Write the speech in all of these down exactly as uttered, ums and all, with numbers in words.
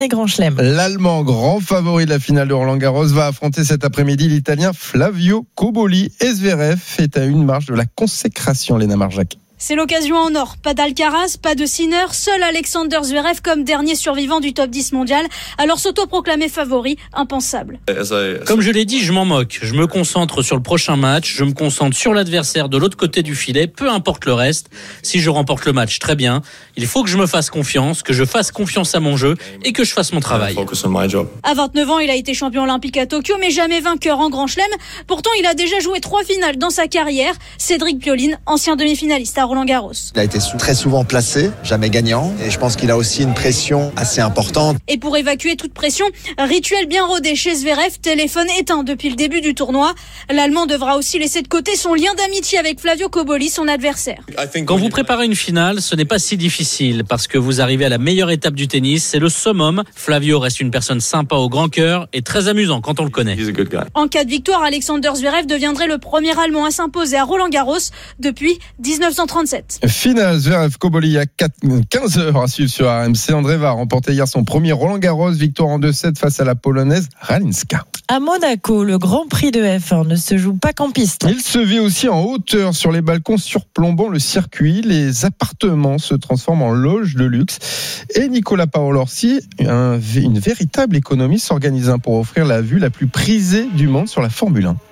Grand Chelem. L'Allemand, grand favori de la finale de Roland-Garros, va affronter cet après-midi l'Italien Flavio Cobolli. Et Zverev est à une marche de la consécration, Léna Marjac. C'est l'occasion en or. Pas d'Alcaraz, pas de Sinner, seul Alexander Zverev comme dernier survivant du top dix mondial. Alors s'autoproclamer favori, impensable. Comme je l'ai dit, je m'en moque. Je me concentre sur le prochain match, je me concentre sur l'adversaire de l'autre côté du filet, peu importe le reste. Si je remporte le match, très bien. Il faut que je me fasse confiance, que je fasse confiance à mon jeu et que je fasse mon travail. À vingt-neuf ans, il a été champion olympique à Tokyo, mais jamais vainqueur en Grand Chelem. Pourtant, il a déjà joué trois finales dans sa carrière. Cédric Pioline, ancien demi-finaliste à Roland-Garros. Il a été très souvent placé, jamais gagnant. Et je pense qu'il a aussi une pression assez importante. Et pour évacuer toute pression, rituel bien rodé chez Zverev, téléphone éteint depuis le début du tournoi. L'Allemand devra aussi laisser de côté son lien d'amitié avec Flavio Cobolli, son adversaire. Quand vous préparez une finale, ce n'est pas si difficile parce que vous arrivez à la meilleure étape du tennis, c'est le summum. Flavio reste une personne sympa au grand cœur et très amusant quand on le connaît. En cas de victoire, Alexander Zverev deviendrait le premier Allemand à s'imposer à Roland-Garros depuis dix-neuf cent trente-sept. Finale Zverev Cobolli à quinze heures à suivre sur R M C. André va remporter hier son premier Roland-Garros, victoire en deux sept face à la Polonaise Ralinska. À Monaco, le Grand Prix de F un ne se joue pas qu'en piste. Il se vit aussi en hauteur sur les balcons surplombant le circuit. Les appartements se transforment en loges de luxe. Et Nicolas Paolorsi, un, une véritable économie s'organise pour offrir la vue la plus prisée du monde sur la Formule un.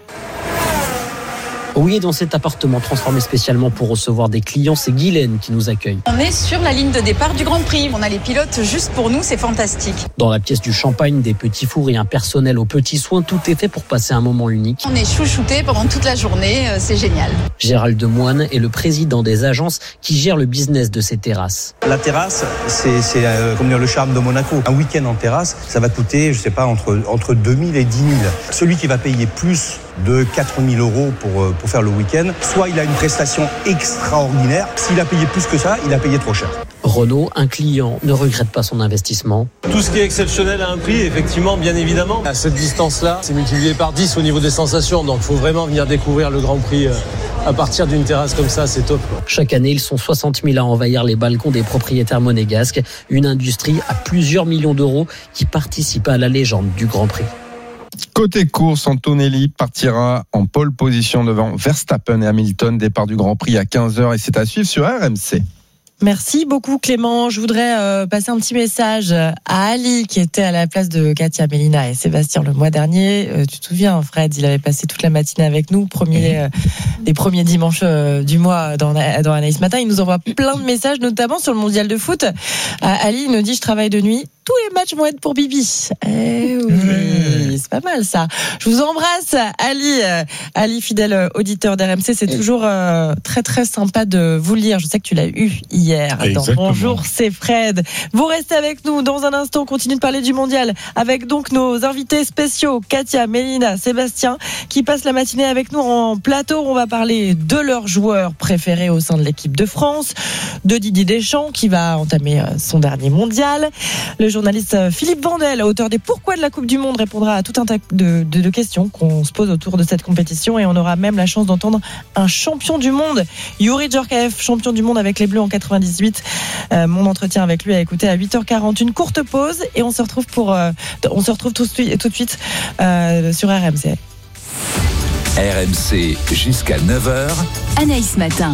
Oui, et dans cet appartement transformé spécialement pour recevoir des clients, c'est Guylaine qui nous accueille. On est sur la ligne de départ du Grand Prix. On a les pilotes juste pour nous, c'est fantastique. Dans la pièce du champagne, des petits fours et un personnel aux petits soins, tout est fait pour passer un moment unique. On est chouchoutés pendant toute la journée, c'est génial. Gérald Demoine est le président des agences qui gèrent le business de ces terrasses. La terrasse, c'est, c'est euh, comme dire, le charme de Monaco. Un week-end en terrasse, ça va coûter, je sais pas, entre, entre deux mille et dix mille. Celui qui va payer plus de quatre mille euros pour, pour faire le week-end, soit il a une prestation extraordinaire, s'il a payé plus que ça, il a payé trop cher. Renault, un client, ne regrette pas son investissement. Tout ce qui est exceptionnel a un prix, effectivement, bien évidemment. À cette distance-là, c'est multiplié par dix au niveau des sensations, donc il faut vraiment venir découvrir le Grand Prix à partir d'une terrasse comme ça, c'est top, quoi. Chaque année, ils sont soixante mille à envahir les balcons des propriétaires monégasques, une industrie à plusieurs millions d'euros qui participe à la légende du Grand Prix. Côté course, Antonelli partira en pole position devant Verstappen et Hamilton. Départ du Grand Prix à quinze heures et c'est à suivre sur R M C. Merci beaucoup Clément. Je voudrais euh, passer un petit message à Ali qui était à la place de Katia, Mélina et Sébastien le mois dernier. Euh, tu te souviens, Fred, il avait passé toute la matinée avec nous, premier, euh, les premiers dimanches euh, du mois dans, dans Anaïs Matin. Il nous envoie plein de messages, notamment sur le mondial de foot. Euh, Ali nous dit « Je travaille de nuit. Tous les matchs vont être pour Bibi. » Eh oui, c'est pas mal ça. Je vous embrasse, Ali, euh, Ali fidèle auditeur d'R M C. C'est toujours euh, très très sympa de vous lire. Je sais que tu l'as eu hier. Dans Bonjour, c'est Fred. Vous restez avec nous dans un instant. On continue de parler du mondial avec donc nos invités spéciaux, Katia, Mélina, Sébastien, qui passent la matinée avec nous en plateau. On va parler de leurs joueurs préférés au sein de l'équipe de France, de Didier Deschamps qui va entamer son dernier mondial. Le journaliste Philippe Vandel, auteur des Pourquoi de la Coupe du Monde, répondra à tout un tas de, de, de questions qu'on se pose autour de cette compétition et on aura même la chance d'entendre un champion du monde, Youri Djorkaeff, champion du monde avec les Bleus en quatre-vingt-dix-huit. Euh, mon entretien avec lui a écouté à huit heures quarante. Une courte pause et on se retrouve pour, euh, on se retrouve tout, tout de suite euh, sur R M C. R M C jusqu'à neuf heures. Anaïs Matin.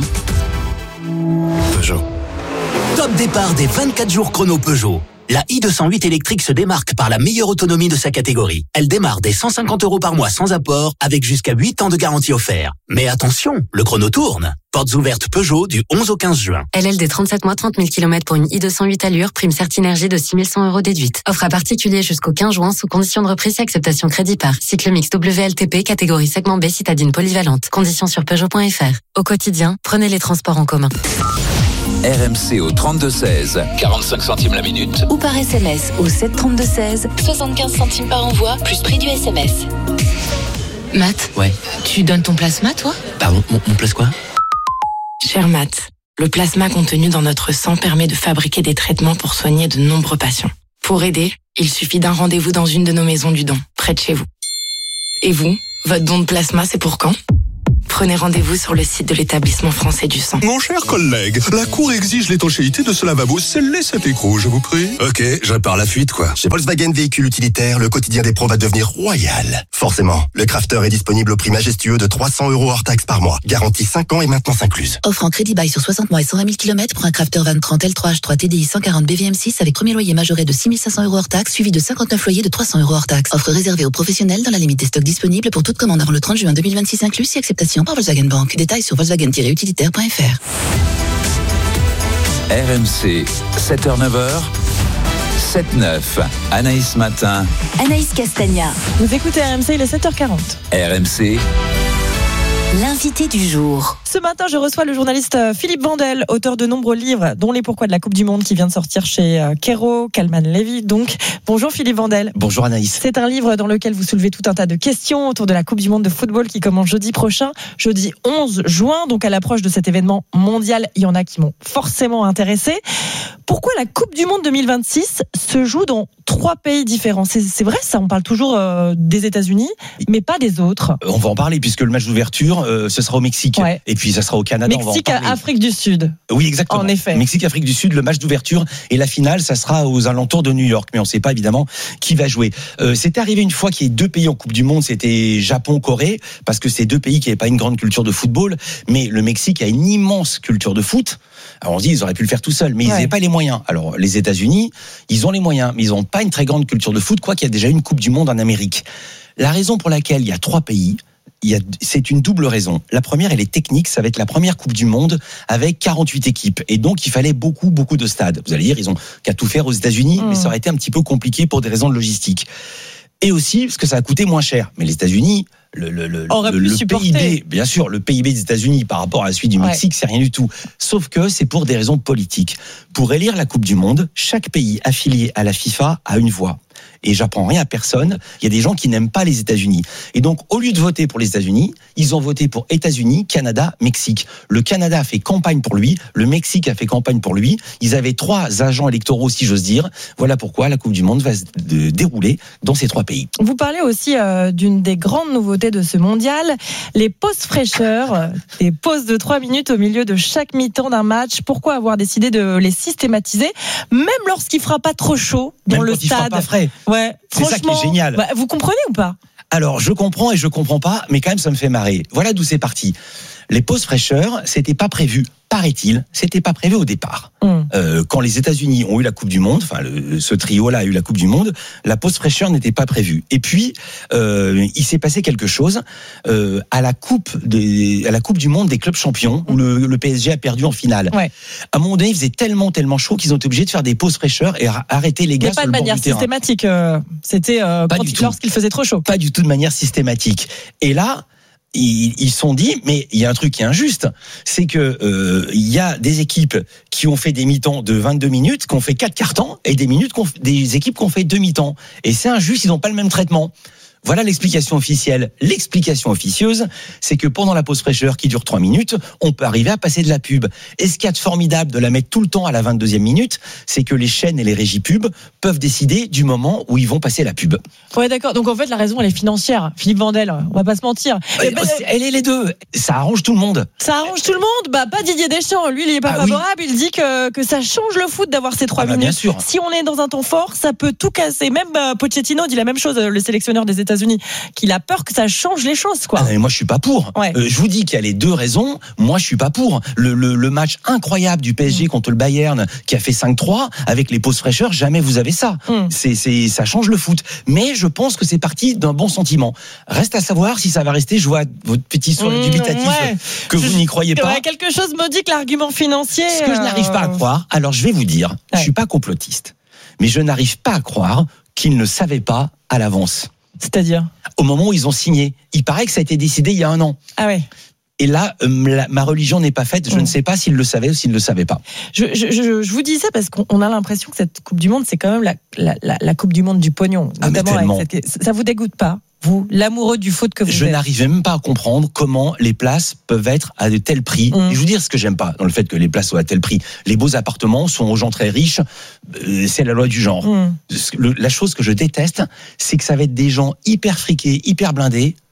Peugeot. Top départ des vingt-quatre jours chrono Peugeot. La i deux cent huit électrique se démarque par la meilleure autonomie de sa catégorie. Elle démarre dès cent cinquante euros par mois sans apport, avec jusqu'à huit ans de garantie offert. Mais attention, le chrono tourne. Portes ouvertes Peugeot du onze au quinze juin. L L D trente-sept mois, trente mille kilomètres pour une i deux cent huit allure, prime Certinergie de six mille cent euros déduite. Offre à particulier jusqu'au quinze juin sous condition de reprise et acceptation crédit par. Cycle mix W L T P, catégorie segment B, citadine polyvalente. Conditions sur Peugeot point F R. Au quotidien, prenez les transports en commun. R M C au trente-deux seize, quarante-cinq centimes la minute. Ou par S M S au sept trente-deux seize, soixante-quinze centimes par envoi, plus prix du S M S. Matt, Ouais. tu donnes ton plasma, toi ? Pardon, mon, mon place quoi ? Cher Matt, le plasma contenu dans notre sang permet de fabriquer des traitements pour soigner de nombreux patients. Pour aider, il suffit d'un rendez-vous dans une de nos maisons du don, près de chez vous. Et vous, votre don de plasma, c'est pour quand ? prenez rendez-vous sur le site de l'établissement français du sang. Mon cher collègue, la Cour exige l'étanchéité de ce lavabo. Scellez cet écrou, je vous prie. Ok, je repars la fuite, quoi. Chez Volkswagen Véhicules Utilitaires, le quotidien des pros va devenir royal. Forcément, le Crafter est disponible au prix majestueux de trois cents euros hors taxe par mois. Garantie cinq ans et maintenance incluse. Offre en crédit bail sur soixante mois et cent vingt mille kilomètres pour un Crafter vingt trente L trois H trois T D I cent quarante B V M six avec premier loyer majoré de six mille cinq cents euros hors taxe, suivi de cinquante-neuf loyers de trois cents euros hors taxe. Offre réservée aux professionnels dans la limite des stocks disponibles pour toute commande avant le trente juin deux mille vingt-six inclus, si acceptation par Volkswagen Bank. Détails sur volkswagen tiret utilitaire point f r. R M C, sept heures neuf heures, sept neuf, Anaïs Matin. Anaïs Castagna. Vous écoutez R M C, il est sept heures quarante. R M C. L'invité du jour. Ce matin, je reçois le journaliste Philippe Vandel, auteur de nombreux livres, dont Les Pourquoi de la Coupe du Monde, qui vient de sortir chez Kero, Kalman Levy. Donc, bonjour Philippe Vandel. Bonjour Anaïs. C'est un livre dans lequel vous soulevez tout un tas de questions autour de la Coupe du Monde de football qui commence jeudi prochain, jeudi onze juin. Donc, à l'approche de cet événement mondial, il y en a qui m'ont forcément intéressé. Pourquoi la Coupe du Monde deux mille vingt-six se joue dans trois pays différents? C'est, c'est vrai, ça, on parle toujours euh, des États-Unis, mais pas des autres. On va en parler puisque le match d'ouverture, euh, ce sera au Mexique. Ouais. Et puis ça sera au Canada. Mexique, Afrique du Sud. Oui, exactement. En effet. Mexique, Afrique du Sud, le match d'ouverture et la finale, ça sera aux alentours de New York. Mais on ne sait pas évidemment qui va jouer. Euh, c'est arrivé une fois qu'il y ait deux pays en Coupe du Monde, c'était Japon, Corée, parce que c'est deux pays qui n'avaient pas une grande culture de football. Mais le Mexique a une immense culture de foot. Alors on se dit, ils auraient pu le faire tout seuls, mais ouais. Ils n'avaient pas les moyens. Alors les États-Unis, ils ont les moyens, mais ils n'ont pas une très grande culture de foot, quoi qu'il y a déjà une Coupe du Monde en Amérique. La raison pour laquelle il y a trois pays, il y a, c'est une double raison. La première, elle est technique, ça va être la première Coupe du Monde avec quarante-huit équipes. Et donc, il fallait beaucoup, beaucoup de stades. Vous allez dire, ils ont qu'à tout faire aux États-Unis, mmh. mais ça aurait été un petit peu compliqué pour des raisons de logistique. Et aussi, parce que ça a coûté moins cher. Mais les États-Unis, le, le, le, le, le P I B, bien sûr, le P I B des États-Unis par rapport à la suite du Mexique, ouais. C'est rien du tout. Sauf que c'est pour des raisons politiques. Pour élire la Coupe du Monde, chaque pays affilié à la FIFA a une voix. Et j'apprends rien à personne, il y a des gens qui n'aiment pas les États-Unis. Et donc, au lieu de voter pour les États-Unis, ils ont voté pour États-Unis, Canada, Mexique. Le Canada a fait campagne pour lui, le Mexique a fait campagne pour lui. Ils avaient trois agents électoraux, si j'ose dire. Voilà pourquoi la Coupe du Monde va se dérouler dans ces trois pays. Vous parlez aussi euh, d'une des grandes nouveautés de ce mondial, les pauses fraîcheurs, des pauses de trois minutes au milieu de chaque mi-temps d'un match. Pourquoi avoir décidé de les systématiser, même lorsqu'il fera pas trop chaud dans même le quand stade? Il fera pas frais. Ouais, c'est ça qui est génial. Bah, vous comprenez ou pas? Alors, je comprends et je comprends pas, mais quand même, ça me fait marrer. Voilà d'où c'est parti. Les pauses fraîcheurs, c'était pas prévu, paraît-il, c'était pas prévu au départ. Mmh. Euh, quand les États-Unis ont eu la Coupe du Monde, enfin, le, ce trio-là a eu la Coupe du Monde, la pause fraîcheur n'était pas prévue. Et puis, euh, il s'est passé quelque chose euh, à la Coupe des, à la Coupe du Monde des clubs champions, mmh. où le, le P S G a perdu en finale. Ouais. À un moment donné, il faisait tellement, tellement chaud qu'ils ont été obligés de faire des pauses fraîches et arrêter les gars sur le bord du terrain. Mais pas de manière systématique. Euh, c'était euh, quand il, lorsqu'il faisait trop chaud. Pas du tout de manière systématique. Et là, ils se sont dit, mais il y a un truc qui est injuste, c'est que euh, il y a des équipes qui ont fait des mi-temps de vingt-deux minutes, qui ont fait quatre quarts-temps, et des minutes, des équipes qui ont fait deux mi-temps. Et c'est injuste, ils n'ont pas le même traitement. Voilà l'explication officielle. L'explication officieuse, c'est que pendant la pause fraîcheur qui dure trois minutes, on peut arriver à passer de la pub. Et ce qu'il y a de formidable de la mettre tout le temps à la vingt-deuxième minute, c'est que les chaînes et les régies pub peuvent décider du moment où ils vont passer la pub. Ouais, d'accord. Donc en fait, la raison, elle est financière. Philippe Vandel, on va pas se mentir. Euh, ben, elle est les deux. Ça arrange tout le monde. Ça arrange tout le monde. Bah, pas Didier Deschamps. Lui, il est pas ah, favorable. Oui. Il dit que, que ça change le foot d'avoir ces trois ah, bah, minutes. Bien sûr. Si on est dans un temps fort, ça peut tout casser. Même euh, Pochettino dit la même chose, le sélectionneur des États-Unis, qu'il a peur que ça change les choses, quoi. Ah, mais moi, je suis pas pour. Ouais. Euh, je vous dis qu'il y a les deux raisons. Moi, je suis pas pour. Le, le, le match incroyable du P S G mmh. contre le Bayern, qui a fait cinq trois, avec les pauses fraîcheurs, jamais vous avez ça. Mmh. C'est, c'est, ça change le foot. Mais je pense que c'est parti d'un bon sentiment. Reste à savoir si ça va rester. Je vois votre petit sourire mmh, dubitatif ouais. que vous je, n'y croyez pas. Ouais, quelque chose me dit que l'argument financier. Ce que je n'arrive pas à croire. Alors, je vais vous dire, ouais. je suis pas complotiste, mais je n'arrive pas à croire qu'ils ne savaient pas à l'avance. C'est-à-dire ? Au moment où ils ont signé. Il paraît que ça a été décidé il y a un an. Ah ouais. Et là, euh, la, ma religion n'est pas faite. Je mmh. ne sais pas s'ils le savaient ou s'ils ne le savaient pas. Je, je, je, je vous dis ça parce qu'on a l'impression que cette Coupe du Monde, c'est quand même la, la, la, la Coupe du Monde du pognon. Ah, notamment avec cette, ça vous dégoûte pas, vous, l'amoureux du foot que vous je êtes? Je n'arrive même pas à comprendre comment les places peuvent être à de tels prix. Mmh. Et je vous dire ce que j'aime pas dans le fait que les places soient à tel prix. Les beaux appartements sont aux gens très riches. Euh, c'est la loi du genre. Mmh. Le, la chose que je déteste, c'est que ça va être des gens hyper friqués, hyper blindés,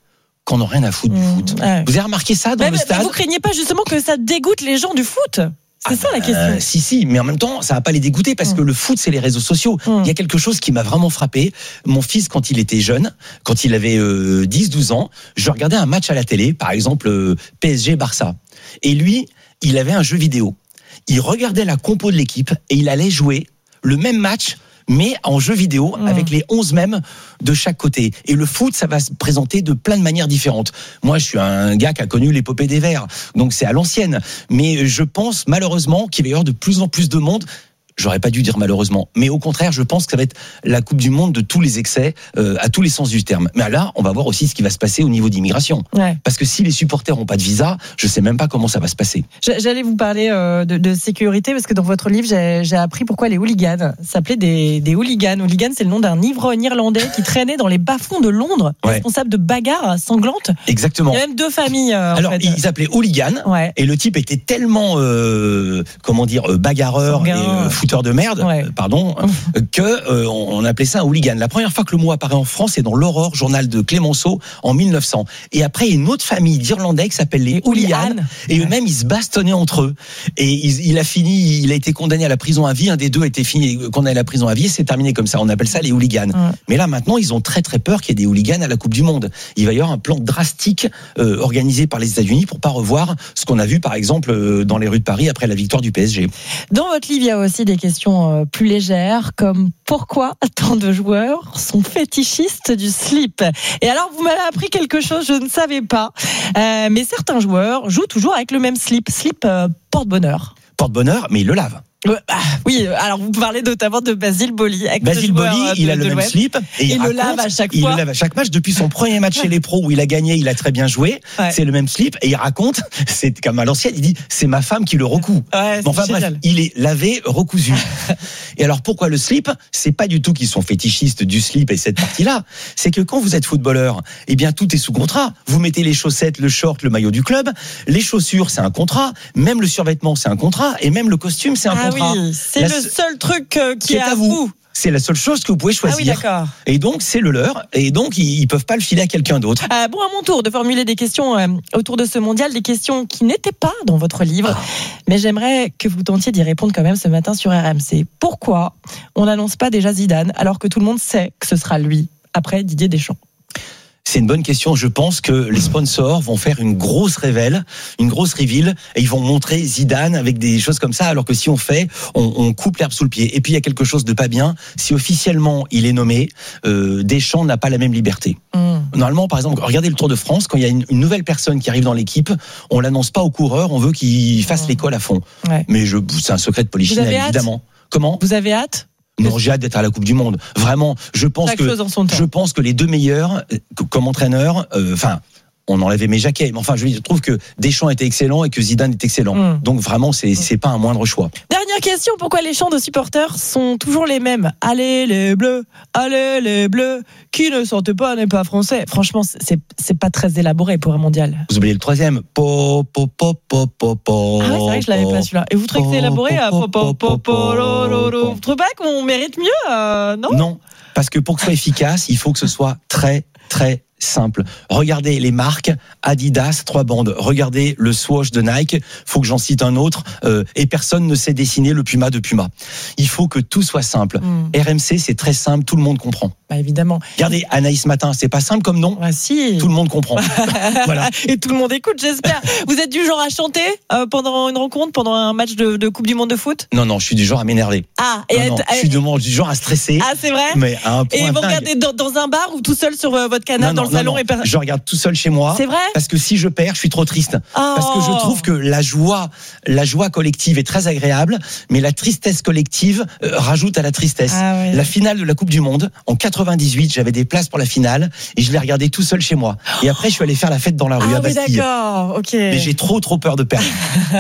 qu'on n'a rien à foutre mmh, du foot. Ouais. Vous avez remarqué ça dans mais, le mais, stade? mais vous craignez pas justement que ça dégoûte les gens du foot? C'est ah ça la question. Euh, si, si, mais en même temps, ça va pas les dégoûter parce mmh. que le foot, c'est les réseaux sociaux. Mmh. Il y a quelque chose qui m'a vraiment frappé. Mon fils, quand il était jeune, quand il avait euh, dix douze ans, je regardais un match à la télé, par exemple euh, P S G-Barça. Et lui, il avait un jeu vidéo. Il regardait la compo de l'équipe et il allait jouer le même match, mais en jeu vidéo, mmh. avec les onze mêmes de chaque côté. Et le foot, ça va se présenter de plein de manières différentes. Moi, je suis un gars qui a connu l'épopée des Verts, donc c'est à l'ancienne. Mais je pense, malheureusement, qu'il va y avoir de plus en plus de monde. J'aurais pas dû dire malheureusement, mais au contraire, je pense que ça va être la Coupe du Monde de tous les excès, euh, à tous les sens du terme. Mais là, on va voir aussi ce qui va se passer au niveau d'immigration. Ouais. Parce que si les supporters ont pas de visa, je sais même pas comment ça va se passer. J'allais vous parler euh, de, de sécurité, parce que dans votre livre, j'ai, j'ai appris pourquoi les hooligans s'appelaient des, des hooligans. Hooligans, c'est le nom d'un ivrogne irlandais qui traînait dans les bas-fonds de Londres, ouais. responsable de bagarres sanglantes. Exactement. Il y a même deux familles. Euh, Alors, en fait. ils s'appelaient hooligans, ouais. et le type était tellement, euh, comment dire, bagarreur Sanguin. et euh, fouteur de merde. Ouais. Pardon, que euh, on appelait ça un hooligan. La première fois que le mot apparaît en France, c'est dans l'Aurore, journal de Clémenceau, en mille neuf cents. Et après, il y a une autre famille d'Irlandais qui s'appelle les hooligans, et ouais. eux-mêmes, ils se bastonnaient entre eux. Et il, il a fini, il a été condamné à la prison à vie. Un des deux a été fini, condamné à la prison à vie. Et c'est terminé comme ça. On appelle ça les hooligans. Ouais. Mais là, maintenant, ils ont très très peur qu'il y ait des hooligans à la Coupe du Monde. Il va y avoir un plan drastique euh, organisé par les États-Unis pour pas revoir ce qu'on a vu, par exemple, euh, dans les rues de Paris après la victoire du P S G. Dans votre livre, il y a aussi des questions euh, plus légères, comme pourquoi tant de joueurs sont fétichistes du slip. Et alors, vous m'avez appris quelque chose, je ne savais pas. Euh, mais certains joueurs jouent toujours avec le même slip. Slip euh, porte-bonheur. Porte-bonheur, mais ils le lavent. Euh, ah, oui, alors vous parlez notamment de Basile Boli. Basile Boli, il a le même slip et il, il raconte, le lave à chaque fois. Il le lave à chaque match. Depuis son premier match chez les pros où il a gagné, il a très bien joué. Ouais. C'est le même slip et il raconte, c'est comme à l'ancienne, il dit c'est ma femme qui le recoue. Ouais, bon, enfin bref, il est lavé, recousu. Et alors pourquoi le slip? C'est pas du tout qu'ils sont fétichistes du slip et cette partie-là. C'est que quand vous êtes footballeur, eh bien tout est sous contrat. Vous mettez les chaussettes, le short, le maillot du club, les chaussures, c'est un contrat, même le survêtement, c'est un contrat, et même le costume, c'est un ah contrat. Oui, c'est La le seul truc euh, qui, qui est à vous. vous. C'est la seule chose que vous pouvez choisir. Ah oui, d'accord. Et donc, c'est le leur. Et donc, ils, ils peuvent pas le filer à quelqu'un d'autre. Euh, bon, à mon tour de formuler des questions euh, autour de ce mondial, des questions qui n'étaient pas dans votre livre. Oh. Mais j'aimerais que vous tentiez d'y répondre quand même ce matin sur R M C. Pourquoi on n'annonce pas déjà Zidane alors que tout le monde sait que ce sera lui après Didier Deschamps? C'est une bonne question. Je pense que les sponsors vont faire une grosse révèle, une grosse reveal, et ils vont montrer Zidane avec des choses comme ça, alors que si on fait, on, on coupe l'herbe sous le pied. Et puis il y a quelque chose de pas bien. Si officiellement il est nommé, euh, Deschamps n'a pas la même liberté. Mmh. Normalement, par exemple, regardez le Tour de France, quand il y a une, une nouvelle personne qui arrive dans l'équipe, on l'annonce pas au coureur, on veut qu'il fasse mmh. l'école à fond. Ouais. Mais je, c'est un secret de polichinelle, évidemment. Comment ? Vous avez hâte ? Non, j'ai hâte d'être à la Coupe du Monde. Vraiment, je pense Chaque que je pense que les deux meilleurs comme entraîneurs, enfin. Euh, on enlevait mes jaquets, mais enfin, je trouve que Deschamps était excellent et que Zidane est excellent. Mmh. Donc vraiment, c'est c'est pas un moindre choix. Dernière question, pourquoi les chants de supporters sont toujours les mêmes? Allez les Bleus, allez les Bleus, qui ne sortent pas n'est pas français. Franchement, c'est c'est pas très élaboré pour un mondial. Vous oubliez le troisième. Po po po po po po. Ah ouais, c'est vrai que je l'avais pas celui-là. Et vous trouvez que c'est élaboré? Po po po po lo. Vous trouvez pas qu'on mérite mieux, euh, non? Non, parce que pour que ce soit efficace, il faut que ce soit très très simple. Regardez les marques Adidas, trois bandes. Regardez le swoosh de Nike. Faut que j'en cite un autre. Euh, et personne ne sait dessiner le Puma de Puma. Il faut que tout soit simple. Mm. R M C, c'est très simple. Tout le monde comprend. Bah évidemment. Regardez Anaïs Matin. C'est pas simple comme nom. Ah si. Tout le monde comprend. Voilà. Et tout le monde écoute, j'espère. Vous êtes du genre à chanter euh, pendant une rencontre, pendant un match de, de Coupe du Monde de foot? Non, non. Je suis du genre à m'énerver. Ah. Et non, non, je suis du, du genre à stresser. Ah, c'est vrai. Mais à un point et vous dingue. regardez dans, dans un bar ou tout seul sur euh, votre canapé dans non, le salon non, non. et per... Je regarde tout seul chez moi. C'est vrai? Parce que si je perds, je suis trop triste. Oh. Parce que je trouve que la joie, la joie collective est très agréable, mais la tristesse collective euh, rajoute à la tristesse. Ah ouais. La finale de la Coupe du Monde, en quatre-vingt-dix-huit, j'avais des places pour la finale et je l'ai regardée tout seul chez moi. Et après, je suis allé faire la fête dans la rue ah à Bastille. Oui, d'accord, ok. Mais j'ai trop, trop peur de perdre.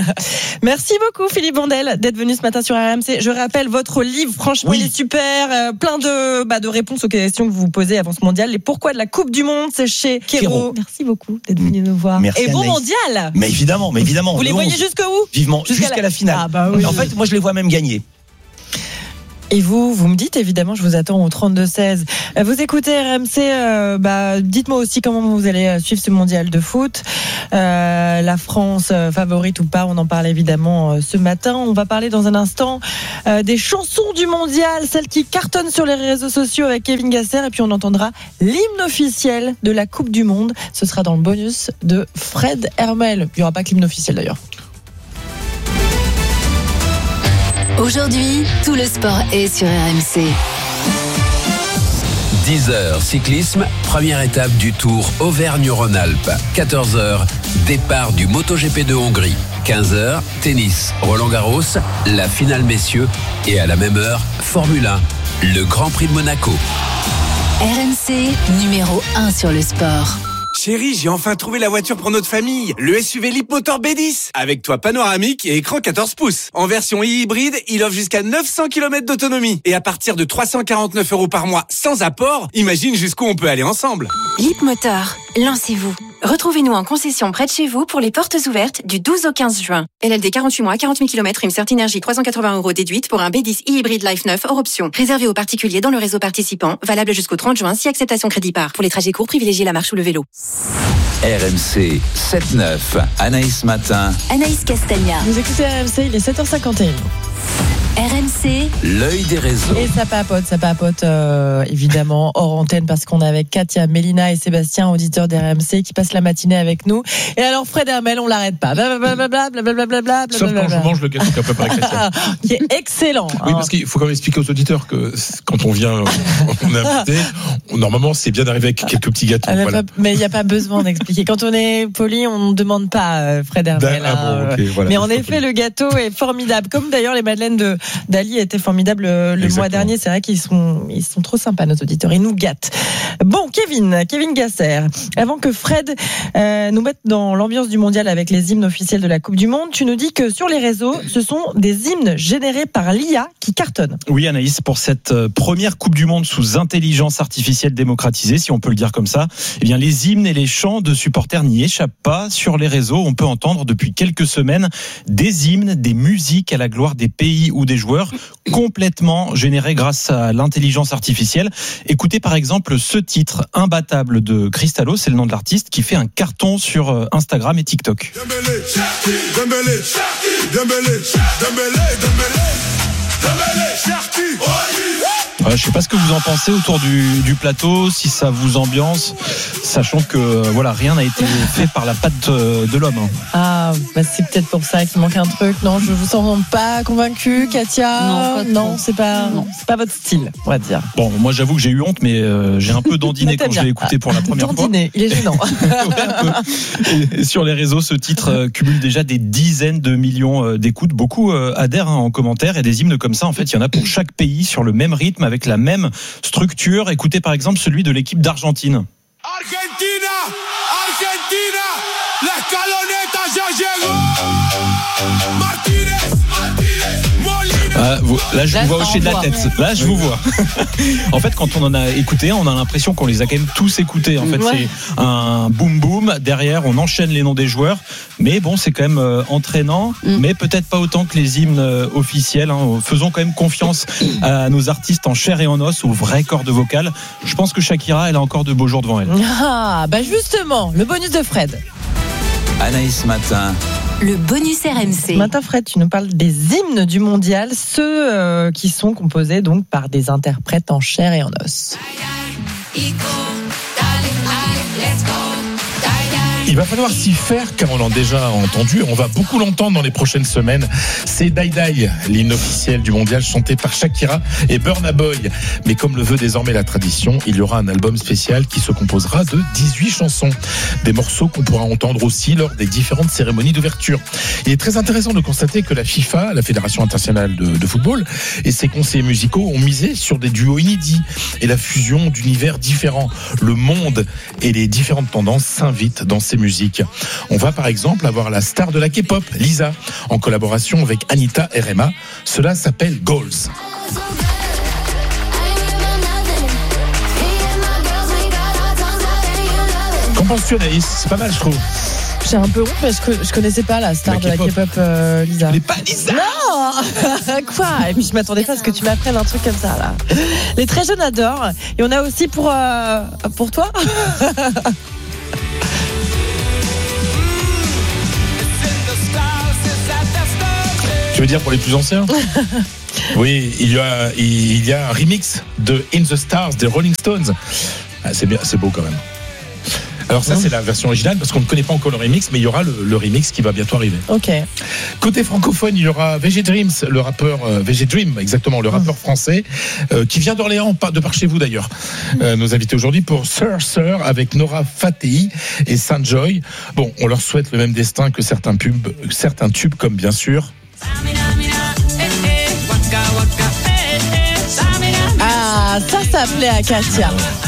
Merci beaucoup, Philippe Vandel, d'être venu ce matin sur R M C. Je rappelle votre livre, franchement, oui. il est super. Euh, plein de, bah, de réponses aux questions que vous vous posez avant ce mondial. Les pourquoi de la Coupe du Monde, c'est chez Kéro. Merci beaucoup d'être venu nous voir. Merci et bon Anaïs. mondial. Mais évidemment, mais évidemment. Vous les voyez jusqu'où? Vivement, jusqu'à, jusqu'à la, la finale. Ah bah oui. En fait, moi, je les vois même gagner. Et vous, vous me dites évidemment, je vous attends au trente-deux seize. Vous écoutez R M C, euh, bah, dites-moi aussi comment vous allez suivre ce mondial de foot. Euh, la France euh, favorite ou pas, on en parle évidemment euh, ce matin. On va parler dans un instant euh, des chansons du mondial, celles qui cartonnent sur les réseaux sociaux avec Kevin Gasser. Et puis on entendra l'hymne officiel de la Coupe du Monde. Ce sera dans le bonus de Fred Hermel. Il n'y aura pas que l'hymne officiel d'ailleurs. Aujourd'hui, tout le sport est sur R M C. dix heures, cyclisme, première étape du Tour Auvergne-Rhône-Alpes. quatorze heures, départ du MotoGP de Hongrie. quinze heures, tennis, Roland-Garros, la finale messieurs. Et à la même heure, Formule un, le Grand Prix de Monaco. R M C, numéro un sur le sport. Chérie, j'ai enfin trouvé la voiture pour notre famille. Le S U V Leapmotor B dix. Avec toit panoramique et écran quatorze pouces. En version hybride, il offre jusqu'à neuf cents kilomètres d'autonomie. Et à partir de trois cent quarante-neuf euros par mois, sans apport, imagine jusqu'où on peut aller ensemble. Leapmotor, lancez-vous. Retrouvez-nous en concession près de chez vous pour les portes ouvertes du douze au quinze juin. L L D quarante-huit mois, quarante mille kilomètres, prime Certinergie trois cent quatre-vingts euros déduite pour un B dix hybride Life neuf hors option. Réservé aux particuliers dans le réseau participant, valable jusqu'au trente juin si acceptation crédit par. Pour les trajets courts, privilégiez la marche ou le vélo. R M C sept neuf, Anaïs Matin. Anaïs Castagna. Vous écoutez R M C, il est sept heures cinquante et un. R M C, l'œil des réseaux. Et ça papote, ça papote euh, évidemment hors antenne parce qu'on est avec Katia, Mélina et Sébastien, auditeurs d'R M C, qui passent la matinée avec nous. Et alors Fred Hermel, on l'arrête pas. Blablabla, blablabla, blablabla. Sauf quand je mange le gâteau qu'a préparé Katia. Qui est excellent. Oui, hein. Parce qu'il faut quand même expliquer aux auditeurs que quand on vient, on est invité, normalement c'est bien d'arriver avec quelques petits gâteaux. Ah, voilà. pas, mais il n'y a pas besoin d'expliquer. Quand on est poli, on ne demande pas euh, Fred Hermel. Ah bon, okay, voilà, mais en effet, le gâteau est formidable. Comme d'ailleurs les madeleines de d'Ali étaient formidables le Exactement. mois dernier. C'est vrai qu'ils sont, ils sont trop sympas, nos auditeurs. Ils nous gâtent. Bon, Kevin, Kevin Gasser, avant que Fred euh, nous mette dans l'ambiance du mondial avec les hymnes officiels de la Coupe du Monde, tu nous dis que sur les réseaux, ce sont des hymnes générés par l'I A qui cartonnent. Oui, Anaïs, pour cette première Coupe du Monde sous intelligence artificielle démocratisée, si on peut le dire comme ça, eh bien, les hymnes et les chants de supporters n'y échappent pas. Sur les réseaux, on peut entendre depuis quelques semaines des hymnes, des musiques à la gloire des pays ou des joueurs complètement générés grâce à l'intelligence artificielle. Écoutez par exemple ce titre Imbattable de Cristallo, c'est le nom de l'artiste, qui fait un carton sur Instagram et TikTok. Dembélé, Cherki, Dembélé, Cherki, Dembélé, Dembélé, Dembélé, Dembélé, Cherki, oh ouais, je ne sais pas ce que vous en pensez autour du, du plateau, si ça vous ambiance, sachant que voilà, rien n'a été fait par la patte de l'homme. Ah, bah c'est peut-être pour ça qu'il manque un truc. Non, je vous sens pas convaincu, Katia. Non, pas non c'est pas, non, c'est pas votre style, on va dire. Bon, moi j'avoue que j'ai eu honte, mais euh, j'ai un peu dandiné quand je l'ai écouté pour la première fois. Dandiné, il est gênant. Et sur les réseaux, ce titre euh, cumule déjà des dizaines de millions euh, d'écoutes. Beaucoup euh, adhèrent hein, en commentaire, et des hymnes comme ça, en fait, il y en a pour chaque pays sur le même rythme, avec la même structure. Écoutez par exemple celui de l'équipe d'Argentine. Argentina, Argentina, la escaloneta ya llegó. Martínez, Martínez, Ah, vous, là, je là, vous vois hocher de la tête. Là, je vous vois. En fait, quand on en a écouté, on a l'impression qu'on les a quand même tous écoutés. En fait, ouais. C'est un boum boum. Derrière, on enchaîne les noms des joueurs. Mais bon, c'est quand même euh, entraînant. Mm. Mais peut-être pas autant que les hymnes euh, officiels. Hein. Faisons quand même confiance à nos artistes en chair et en os, aux vraies cordes vocales. Je pense que Shakira, elle a encore de beaux jours devant elle. Ah, bah justement, le bonus de Fred. Anaïs Matin. Le bonus R M C. Matin Fred, tu nous parles des hymnes du mondial, ceux euh, qui sont composés donc par des interprètes en chair et en os. Il va falloir s'y faire car on l'a déjà entendu, on va beaucoup l'entendre dans les prochaines semaines. C'est Die Die, l'hymne officiel du mondial chanté par Shakira et Burna Boy. Mais comme le veut désormais la tradition, il y aura un album spécial qui se composera de dix-huit chansons. Des morceaux qu'on pourra entendre aussi lors des différentes cérémonies d'ouverture. Il est très intéressant de constater que la FIFA, la Fédération internationale de, de football, et ses conseillers musicaux ont misé sur des duos inédits et la fusion d'univers différents. Le monde et les différentes tendances s'invitent dans ces musique. On va par exemple avoir la star de la K-pop, Lisa, en collaboration avec Anita et Rema. Cela s'appelle Goals. Qu'en penses-tu, Anaïs ? C'est pas mal, je trouve. J'ai un peu honte parce que je connaissais pas la star la de la K-pop euh, Lisa. Elle n'est pas Lisa. Non. quoi? Et puis je m'attendais pas à ce que tu m'apprennes un truc comme ça là. Les très jeunes adorent. Et on a aussi pour euh, pour toi. Tu veux dire pour les plus anciens? Oui, il y a il y a un remix de In the Stars des Rolling Stones. Ah, c'est bien, c'est beau quand même. Alors ça, c'est la version originale parce qu'on ne connaît pas encore le remix, mais il y aura le, le remix qui va bientôt arriver. Ok. Côté francophone, il y aura V G Dreams, le rappeur euh, V G Dream, exactement, le rappeur français euh, qui vient d'Orléans, pas de par chez vous d'ailleurs. Euh, nos invités aujourd'hui pour Sir Sir avec Nora Fatei et Saint Joy. Bon, on leur souhaite le même destin que certains pubs, certains tubes comme bien sûr. Ah, ça, ça plaît à Katia.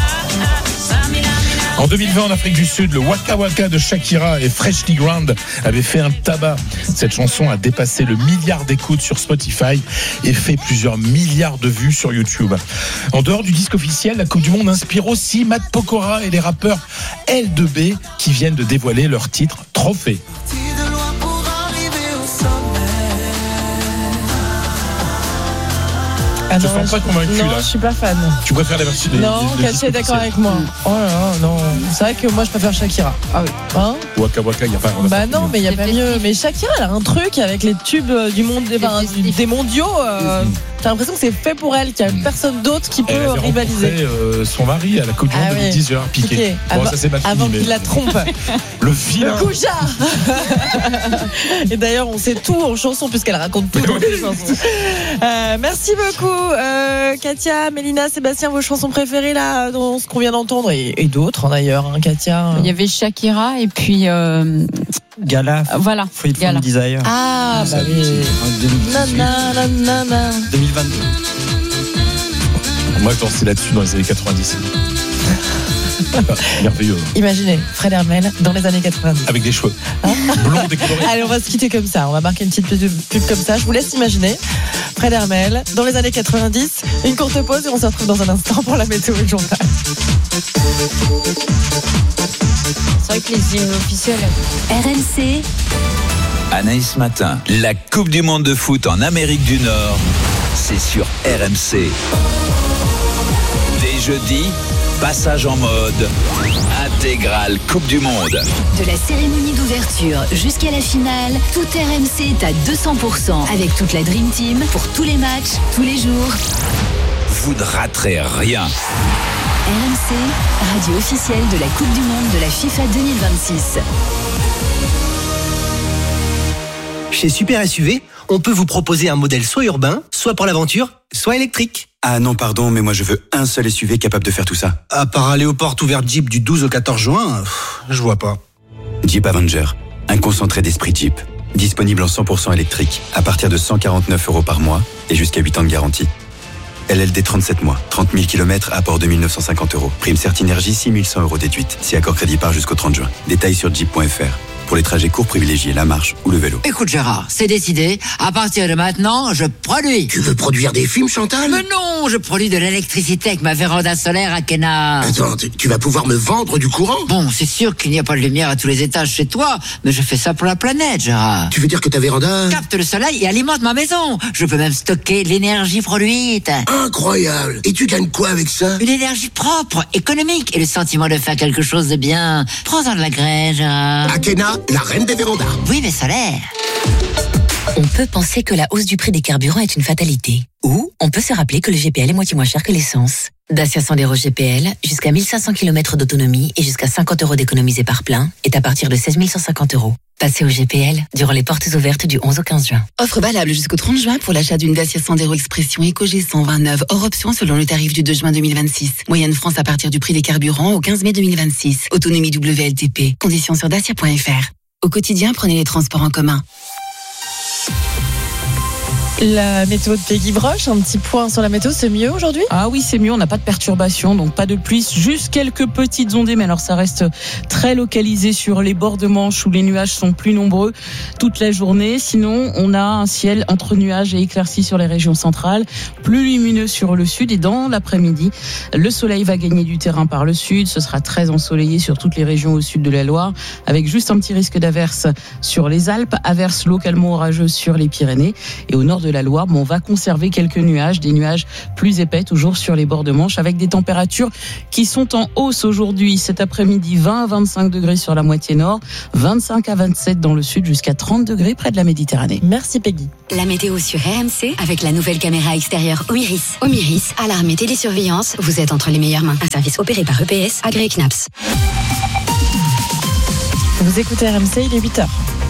En deux mille vingt, en Afrique du Sud, le Waka Waka de Shakira et Freshly Ground avait fait un tabac. Cette chanson a dépassé le milliard d'écoutes sur Spotify et fait plusieurs milliards de vues sur YouTube. En dehors du disque officiel, la Coupe du Monde inspire aussi Matt Pokora et les rappeurs L deux B qui viennent de dévoiler leur titre Trophée. Ah je non, ne sens pas convaincu non, là. Je suis pas fan. Tu préfères la version des Non, des, des Katia est d'accord avec moi. Oh là là, non. C'est vrai que moi je préfère Shakira. Ah oui. Hein? Waka Waka, il n'y a pas. Bah non, mais il n'y a pas mieux. Mais Shakira, elle a un truc avec les tubes du monde, des, ben, des mondiaux. Euh, mm-hmm. T'as l'impression que c'est fait pour elle, qu'il n'y a personne d'autre qui peut elle avait rivaliser. Euh, son mari à la Coupe du Monde ah, deux mille dix, oui. Piqué. Piqué. Bon, avant, ça c'est mal fini, avant mais... qu'il la trompe. Le vilain. Le couchard. Et d'ailleurs, on sait tout en chanson puisqu'elle raconte tout dans les chansons. Euh, merci beaucoup, euh, Katia, Mélina, Sébastien, vos chansons préférées là, dans ce qu'on vient d'entendre et, et d'autres hein, d'ailleurs, hein, Katia. Il y avait Shakira et puis. Euh... Gala, euh, voilà. Free From Desire. Ah, bah oui. deux mille vingt-deux. Moi, je dansais là-dessus dans les années quatre-vingt-dix. Merveilleux. Imaginez, Fred Hermel dans les années quatre-vingt-dix. Avec des cheveux blonds décolorés. Allez, on va se quitter comme ça. On va marquer une petite pub comme ça. Je vous laisse imaginer. Fred Hermel dans les années quatre-vingt-dix. Une courte pause et on se retrouve dans un instant pour la météo et le journal. C'est vrai que les hymnes officiels. R M C. Anaïs Matin. La Coupe du Monde de foot en Amérique du Nord, c'est sur R M C. Dès jeudi, passage en mode intégrale Coupe du Monde. De la cérémonie d'ouverture jusqu'à la finale, tout R M C est à deux cents pour cent avec toute la Dream Team pour tous les matchs, tous les jours. Vous ne raterez rien. R M C, radio officielle de la Coupe du Monde de la FIFA deux mille vingt-six. Chez Super S U V, on peut vous proposer un modèle soit urbain, soit pour l'aventure, soit électrique. Ah non, pardon, mais moi je veux un seul S U V capable de faire tout ça. À part aller aux portes ouvertes Jeep du douze au quatorze juin, pff, je vois pas. Jeep Avenger, un concentré d'esprit Jeep. Disponible en cent pour cent électrique, à partir de cent quarante-neuf euros par mois et jusqu'à huit ans de garantie. L L D trente-sept mois, trente mille kilomètres, apport deux mille neuf cent cinquante euros. Prime Certinergie, six mille cent euros déduite. Si accord crédit part jusqu'au trente juin. Détails sur jeep point f r. Pour les trajets courts, privilégiez la marche ou le vélo. Écoute Gérard, c'est décidé. À partir de maintenant, je produis. Tu veux produire des films, Chantal? Mais non, je produis de l'électricité avec ma véranda solaire à Kena. Attends, tu vas pouvoir me vendre du courant? Bon, c'est sûr qu'il n'y a pas de lumière à tous les étages chez toi, mais je fais ça pour la planète, Gérard. Tu veux dire que ta véranda capte le soleil et alimente ma maison. Je peux même stocker l'énergie produite. Incroyable. Et tu gagnes quoi avec ça? Une énergie propre, économique et le sentiment de faire quelque chose de bien. Prends-en de la graine, Gérard. À Kena, la reine des vérandas. Oui, mais solaire. On peut penser que la hausse du prix des carburants est une fatalité. Ou on peut se rappeler que le G P L est moitié moins cher que l'essence. Dacia Sandero G P L, jusqu'à mille cinq cents kilomètres d'autonomie et jusqu'à cinquante euros d'économisés par plein, est à partir de seize mille cent cinquante euros. Passez au G P L durant les portes ouvertes du onze au quinze juin. Offre valable jusqu'au trente juin pour l'achat d'une Dacia Sandero Expression Eco G cent vingt-neuf hors option selon le tarif du deux juin deux mille vingt-six. Moyenne France à partir du prix des carburants au quinze mai deux mille vingt-six. Autonomie W L T P. Conditions sur dacia point f r. Au quotidien, prenez les transports en commun. La météo de Peggy Broche, un petit point sur la météo, c'est mieux aujourd'hui? Ah oui, c'est mieux, on n'a pas de perturbation, donc pas de pluie, juste quelques petites ondées, mais alors ça reste très localisé sur les bords de Manche où les nuages sont plus nombreux toute la journée. Sinon, on a un ciel entre nuages et éclairci sur les régions centrales, plus lumineux sur le sud et dans l'après-midi, le soleil va gagner du terrain par le sud, ce sera très ensoleillé sur toutes les régions au sud de la Loire, avec juste un petit risque d'averse sur les Alpes, averse localement orageuse sur les Pyrénées et au nord de de la Loire. Bon, on va conserver quelques nuages, des nuages plus épais, toujours sur les bords de Manche, avec des températures qui sont en hausse aujourd'hui. Cet après-midi, vingt à vingt-cinq degrés sur la moitié nord, vingt-cinq à vingt-sept dans le sud, jusqu'à trente degrés près de la Méditerranée. Merci Peggy. La météo sur R M C avec la nouvelle caméra extérieure Omiris. Omiris, alarme et télésurveillance, vous êtes entre les meilleures mains. Un service opéré par E P S, agréé C N A P S. Vous écoutez R M C, il est huit heures.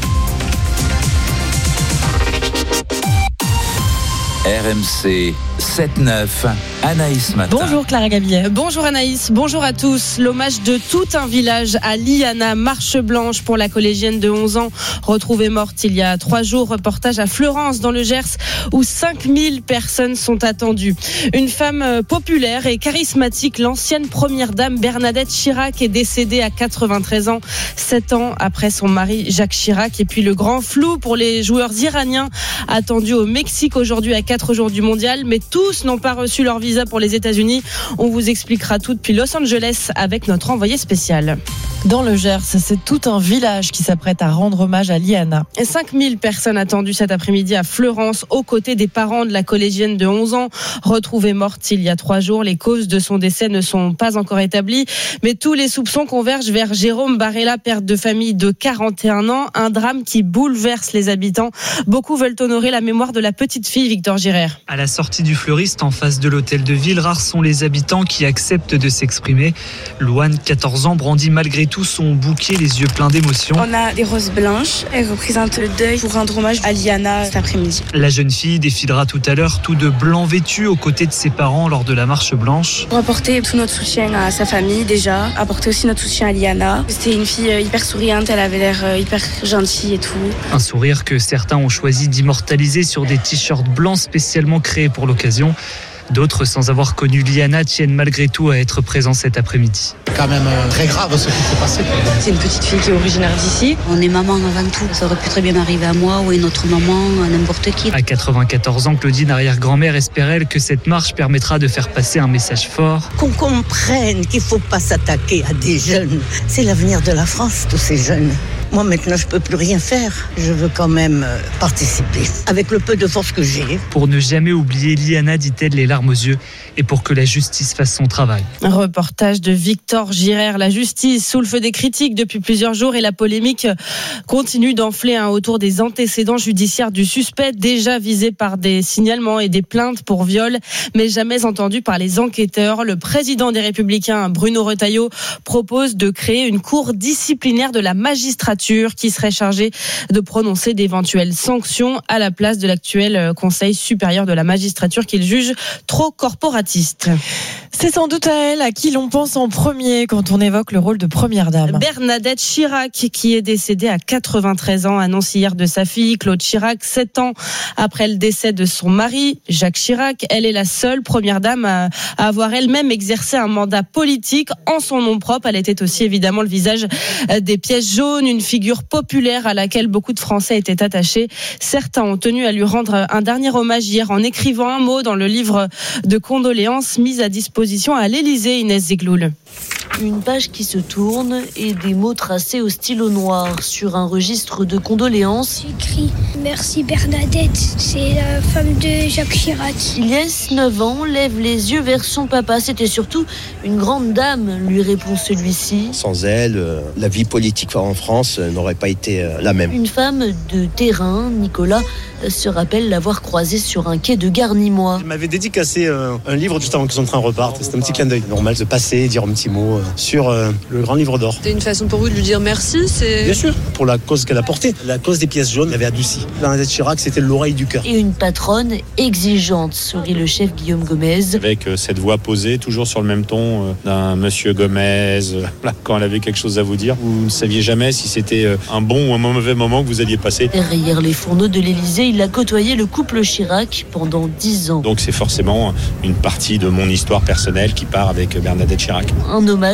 R M C sept neuf, Anaïs Matin. Bonjour Clara Gabillet. Bonjour Anaïs, bonjour à tous. L'hommage de tout un village à Liana, marche blanche pour la collégienne de onze ans, retrouvée morte il y a trois jours. Reportage à Fleurance dans le Gers où cinq mille personnes sont attendues. Une femme populaire et charismatique, l'ancienne première dame Bernadette Chirac est décédée à quatre-vingt-treize ans, sept ans après son mari Jacques Chirac. Et puis le grand flou pour les joueurs iraniens attendus au Mexique aujourd'hui à quatre jours du mondial, mais tous n'ont pas reçu leur visa pour les États-Unis. On vous expliquera tout depuis Los Angeles avec notre envoyé spécial. Dans le Gers, c'est tout un village qui s'apprête à rendre hommage à Liana. Et cinq mille personnes attendues cet après-midi à Fleurance, aux côtés des parents de la collégienne de onze ans, retrouvée morte il y a trois jours. Les causes de son décès ne sont pas encore établies, mais tous les soupçons convergent vers Jérôme Barella, père de famille de quarante et un ans. Un drame qui bouleverse les habitants. Beaucoup veulent honorer la mémoire de la petite fille, Victor Girer. À la sortie du fleuriste, en face de l'hôtel de ville, rares sont les habitants qui acceptent de s'exprimer. Louane, quatorze ans, brandit malgré tout son bouquet, les yeux pleins d'émotion. On a des roses blanches, elles représentent le deuil pour rendre hommage à Liana cet après-midi. La jeune fille défilera tout à l'heure, tout de blanc vêtu, aux côtés de ses parents lors de la marche blanche. Pour apporter tout notre soutien à sa famille déjà, apporter aussi notre soutien à Liana. C'était une fille hyper souriante, elle avait l'air hyper gentille et tout. Un sourire que certains ont choisi d'immortaliser sur des t-shirts blancs spécialement créés pour l'occasion. D'autres, sans avoir connu Liana, tiennent malgré tout à être présents cet après-midi. Quand même euh, très grave ce qui s'est passé. C'est une petite fille qui est originaire d'ici. On est maman avant tout. Ça aurait pu très bien arriver à moi ou à une autre maman, à n'importe qui. À quatre-vingt-quatorze ans, Claudine, arrière-grand-mère, espère elle que cette marche permettra de faire passer un message fort. Qu'on comprenne qu'il ne faut pas s'attaquer à des jeunes. C'est l'avenir de la France, tous ces jeunes. Moi, maintenant, je ne peux plus rien faire. Je veux quand même participer, avec le peu de force que j'ai. Pour ne jamais oublier Liana, dit-elle, les larmes aux yeux, et pour que la justice fasse son travail. Un reportage de Victor Girer. La justice sous le feu des critiques depuis plusieurs jours et la polémique continue d'enfler hein, autour des antécédents judiciaires du suspect, déjà visé par des signalements et des plaintes pour viol, mais jamais entendu par les enquêteurs. Le président des Républicains, Bruno Retailleau, propose de créer une cour disciplinaire de la magistrature qui serait chargée de prononcer d'éventuelles sanctions à la place de l'actuel Conseil supérieur de la magistrature qu'il juge trop corporatiste. C'est sans doute à elle à qui l'on pense en premier quand on évoque le rôle de première dame. Bernadette Chirac, qui est décédée à quatre-vingt-treize ans, annonce hier de sa fille, Claude Chirac, sept ans après le décès de son mari, Jacques Chirac. Elle est la seule première dame à avoir elle-même exercé un mandat politique en son nom propre. Elle était aussi évidemment le visage des pièces jaunes, une figure populaire à laquelle beaucoup de Français étaient attachés. Certains ont tenu à lui rendre un dernier hommage hier en écrivant un mot dans le livre de condoléances mis à disposition à l'Élysée, Inès Zegloul. Une page qui se tourne et des mots tracés au stylo noir sur un registre de condoléances. J'écris « Merci Bernadette, c'est la femme de Jacques Chirac ». Ilyes, neuf ans, lève les yeux vers son papa. C'était surtout une grande dame, lui répond celui-ci. Sans elle, la vie politique en France n'aurait pas été la même. Une femme de terrain, Nicolas, se rappelle l'avoir croisée sur un quai de Gare Nîmois. Il m'avait dédicacé un livre juste avant que son train reparte. C'était un petit clin d'œil normal de passer, dire un petit mot sur euh, le grand livre d'or. C'était une façon pour vous de lui dire merci, c'est... Bien sûr, pour la cause qu'elle a portée. La cause des pièces jaunes, elle avait adouci. Bernadette Chirac, c'était l'oreille du cœur. Et une patronne exigeante, sourit le chef Guillaume Gomez. Avec euh, cette voix posée, toujours sur le même ton, euh, d'un monsieur Gomez. Euh, là, quand elle avait quelque chose à vous dire, vous ne saviez jamais si c'était euh, un bon ou un mauvais moment que vous alliez passer. Derrière les fourneaux de l'Élysée, il a côtoyé le couple Chirac pendant dix ans. Donc c'est forcément une partie de mon histoire personnelle qui part avec Bernadette Chirac. Un hommage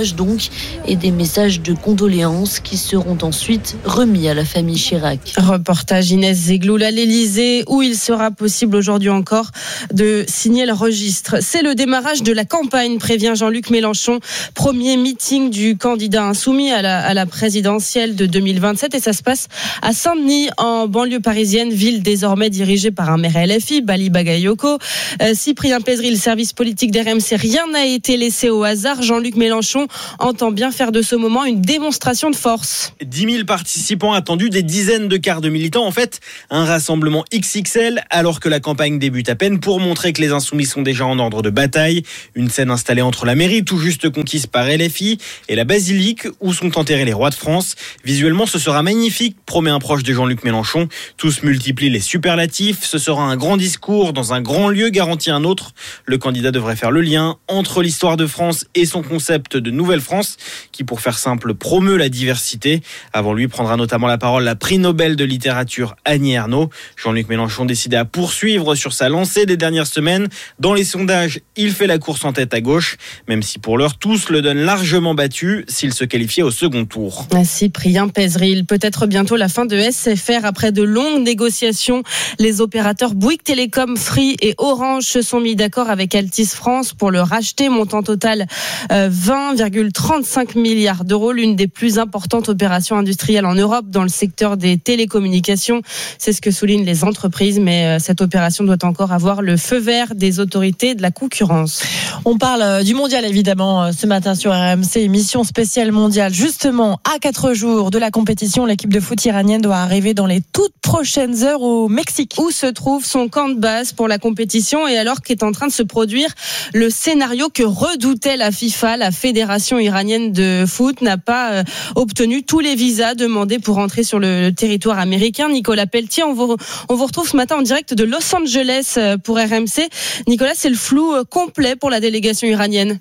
hommage donc et des messages de condoléances qui seront ensuite remis à la famille Chirac. Reportage Inès Zegloul à l'Elysée où il sera possible aujourd'hui encore de signer le registre. C'est le démarrage de la campagne, prévient Jean-Luc Mélenchon. Premier meeting du candidat insoumis à la, à la présidentielle de deux mille vingt-sept et ça se passe à Saint-Denis en banlieue parisienne, ville désormais dirigée par un maire L F I, Bali Bagayoko. Euh, Cyprien Pézeril, le service politique d'R M C, rien n'a été laissé au hasard. Jean-Luc Mélenchon entend bien faire de ce moment une démonstration de force. dix mille participants attendus, des dizaines de cars de militants. En fait, un rassemblement X X L alors que la campagne débute à peine pour montrer que les insoumis sont déjà en ordre de bataille. Une scène installée entre la mairie, tout juste conquise par L F I, et la basilique où sont enterrés les rois de France. Visuellement, ce sera magnifique, promet un proche de Jean-Luc Mélenchon. Tous multiplient les superlatifs. Ce sera un grand discours dans un grand lieu, garantit un autre. Le candidat devrait faire le lien entre l'histoire de France et son concept de Nouvelle-France, qui, pour faire simple, promeut la diversité. Avant lui prendra notamment la parole la prix Nobel de littérature Annie Ernaux. Jean-Luc Mélenchon décidé à poursuivre sur sa lancée des dernières semaines. Dans les sondages, il fait la course en tête à gauche, même si pour l'heure, tous le donnent largement battu s'il se qualifiait au second tour. Cyprien Pézeril, peut-être bientôt la fin de S F R. Après de longues négociations, les opérateurs Bouygues Télécom, Free et Orange se sont mis d'accord avec Altice France pour le racheter, montant total euh, vingt virgule trente-cinq milliards d'euros, l'une des plus importantes opérations industrielles en Europe dans le secteur des télécommunications. C'est ce que soulignent les entreprises, mais euh, cette opération doit encore avoir le feu vert des autorités de la concurrence. On parle du mondial évidemment ce matin sur R M C, émission spéciale mondiale. Justement, à quatre jours de la compétition, l'équipe de foot iranienne doit arriver dans les toutes prochaines heures au Mexique, où se trouve son camp de base pour la compétition et alors qu'est en train de se produire le scénario que redoutait la FIFA. La fédération iranienne de foot n'a pas euh, obtenu tous les visas demandés pour entrer sur le, le territoire américain. Nicolas Pelletier, on vous, on vous retrouve ce matin en direct de Los Angeles pour R M C. Nicolas, c'est le flou complet pour la délégation iranienne.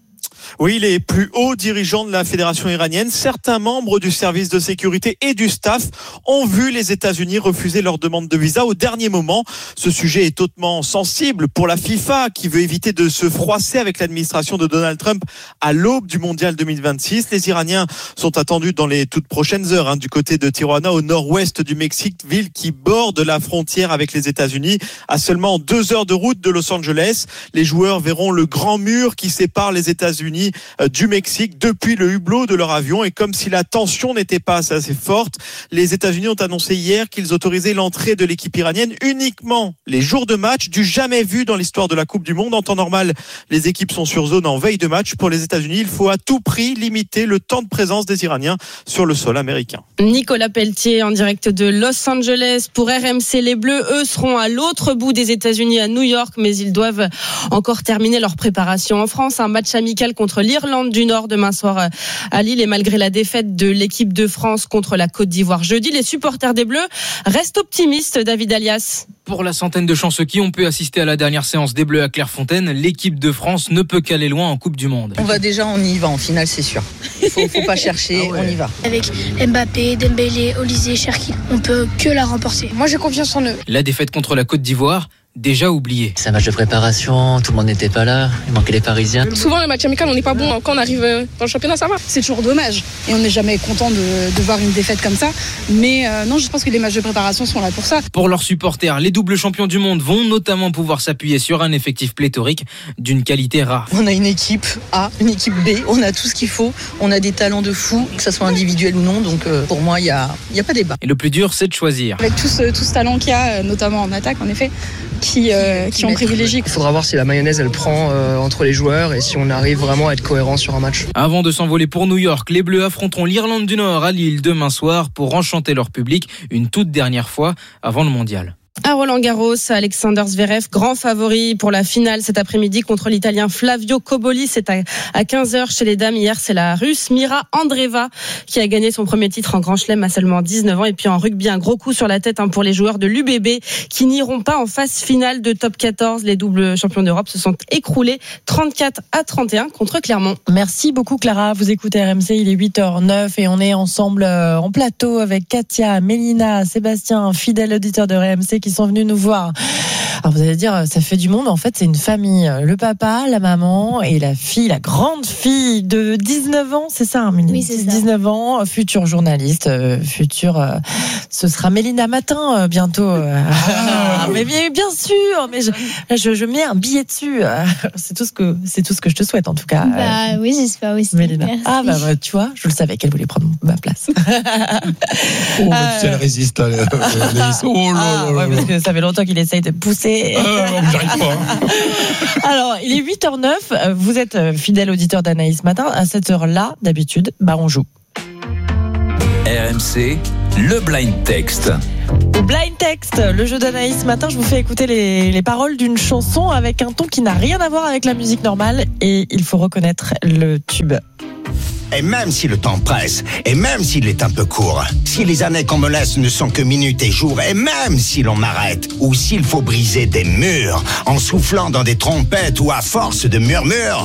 Oui, les plus hauts dirigeants de la fédération iranienne, certains membres du service de sécurité et du staff ont vu les États-Unis refuser leur demande de visa au dernier moment. Ce sujet est hautement sensible pour la FIFA qui veut éviter de se froisser avec l'administration de Donald Trump à l'aube du mondial deux mille vingt-six. Les Iraniens sont attendus dans les toutes prochaines heures hein, du côté de Tijuana, au nord-ouest du Mexique, ville qui borde la frontière avec les États-Unis, à seulement deux heures de route de Los Angeles. Les joueurs verront le grand mur qui sépare les États-Unis du Mexique depuis le hublot de leur avion, et comme si la tension n'était pas assez forte, les États-Unis ont annoncé hier qu'ils autorisaient l'entrée de l'équipe iranienne uniquement les jours de match, du jamais vu dans l'histoire de la Coupe du Monde. En temps normal, les équipes sont sur zone en veille de match. Pour les États-Unis, il faut à tout prix limiter le temps de présence des Iraniens sur le sol américain. Nicolas Pelletier en direct de Los Angeles pour R M C. Les Bleus, eux, seront à l'autre bout des États-Unis, à New York, mais ils doivent encore terminer leur préparation en France. Un match amical contre l'Irlande du Nord demain soir à Lille, et malgré la défaite de l'équipe de France contre la Côte d'Ivoire jeudi, les supporters des Bleus restent optimistes. David Alias. Pour la centaine de chanceux qui ont pu assister à la dernière séance des Bleus à Clairefontaine, l'équipe de France ne peut qu'aller loin en Coupe du Monde. On va déjà, on y va en finale, c'est sûr. Il faut, faut pas chercher, ah ouais. On y va. Avec Mbappé, Dembélé, Olysée, Cherki, on peut que la remporter. Moi, j'ai confiance en eux. La défaite contre la Côte d'Ivoire, déjà oublié. C'est un match de préparation, tout le monde n'était pas là, il manquait les Parisiens. Souvent les matchs amicaux on n'est pas bon, quand on arrive dans le championnat ça va. C'est toujours dommage et on n'est jamais content de, de voir une défaite comme ça, mais euh, non, je pense que les matchs de préparation sont là pour ça. Pour leurs supporters, les doubles champions du monde vont notamment pouvoir s'appuyer sur un effectif pléthorique d'une qualité rare. On a une équipe A, une équipe B, on a tout ce qu'il faut, on a des talents de fou, que ça soit individuel ou non, donc euh, pour moi il n'y a, y a pas débat. Et le plus dur c'est de choisir. Avec tout ce, tout ce talent qu'il y a, notamment en attaque en effet, qui, euh, qui, qui ont privilégié. Il faudra voir si la mayonnaise elle prend euh, entre les joueurs et si on arrive vraiment à être cohérent sur un match. Avant de s'envoler pour New York, les Bleus affronteront l'Irlande du Nord à Lille demain soir pour enchanter leur public une toute dernière fois avant le mondial. À Roland-Garros, Alexander Zverev, grand favori pour la finale cet après-midi contre l'Italien Flavio Cobolli. C'est à quinze heures chez les dames. Hier, c'est la Russe Mira Andreeva qui a gagné son premier titre en Grand Chelem à seulement dix-neuf ans. Et puis en rugby, un gros coup sur la tête pour les joueurs de l'U B B qui n'iront pas en phase finale de top quatorze. Les doubles champions d'Europe se sont écroulés trente-quatre à trente et un contre Clermont. Merci beaucoup Clara. Vous écoutez R M C, il est huit heures neuf et on est ensemble en plateau avec Katia, Mélina, Sébastien, fidèle auditeur de R M C qui sont venus nous voir. Alors vous allez dire, ça fait du monde, en fait c'est une famille. Le papa, la maman et la fille, la grande fille de dix-neuf ans, c'est ça, hein, Mélina? Oui, c'est ça. dix-neuf ans, future journaliste, euh, future... Euh, ce sera Mélina Matin euh, bientôt. Euh, ah, mais bien, bien sûr, mais je, je, je mets un billet dessus. Euh, c'est tout ce que c'est tout ce que je te souhaite en tout cas. Bah euh, oui, j'espère aussi. Mélina. Merci. Ah bah, bah tu vois, je le savais qu'elle voulait prendre ma place. Oh, mais tu sais, elle résiste. Elle, elle, elle, oh là ah, là ouais, là. parce que ça fait longtemps qu'il essaye de pousser. Ah, non, j'arrive pas. Hein. Alors, il est huit heures neuf. Vous êtes fidèle auditeur d'Anaïs Matin. À cette heure-là, d'habitude, bah on joue. R M C, le blind text. Au blind text, le jeu d'Anaïs Matin, je vous fais écouter les, les paroles d'une chanson avec un ton qui n'a rien à voir avec la musique normale et il faut reconnaître le tube. Et même si le temps presse, et même s'il est un peu court, si les années qu'on me laisse ne sont que minutes et jours, et même si l'on m'arrête, ou s'il faut briser des murs, en soufflant dans des trompettes ou à force de murmures.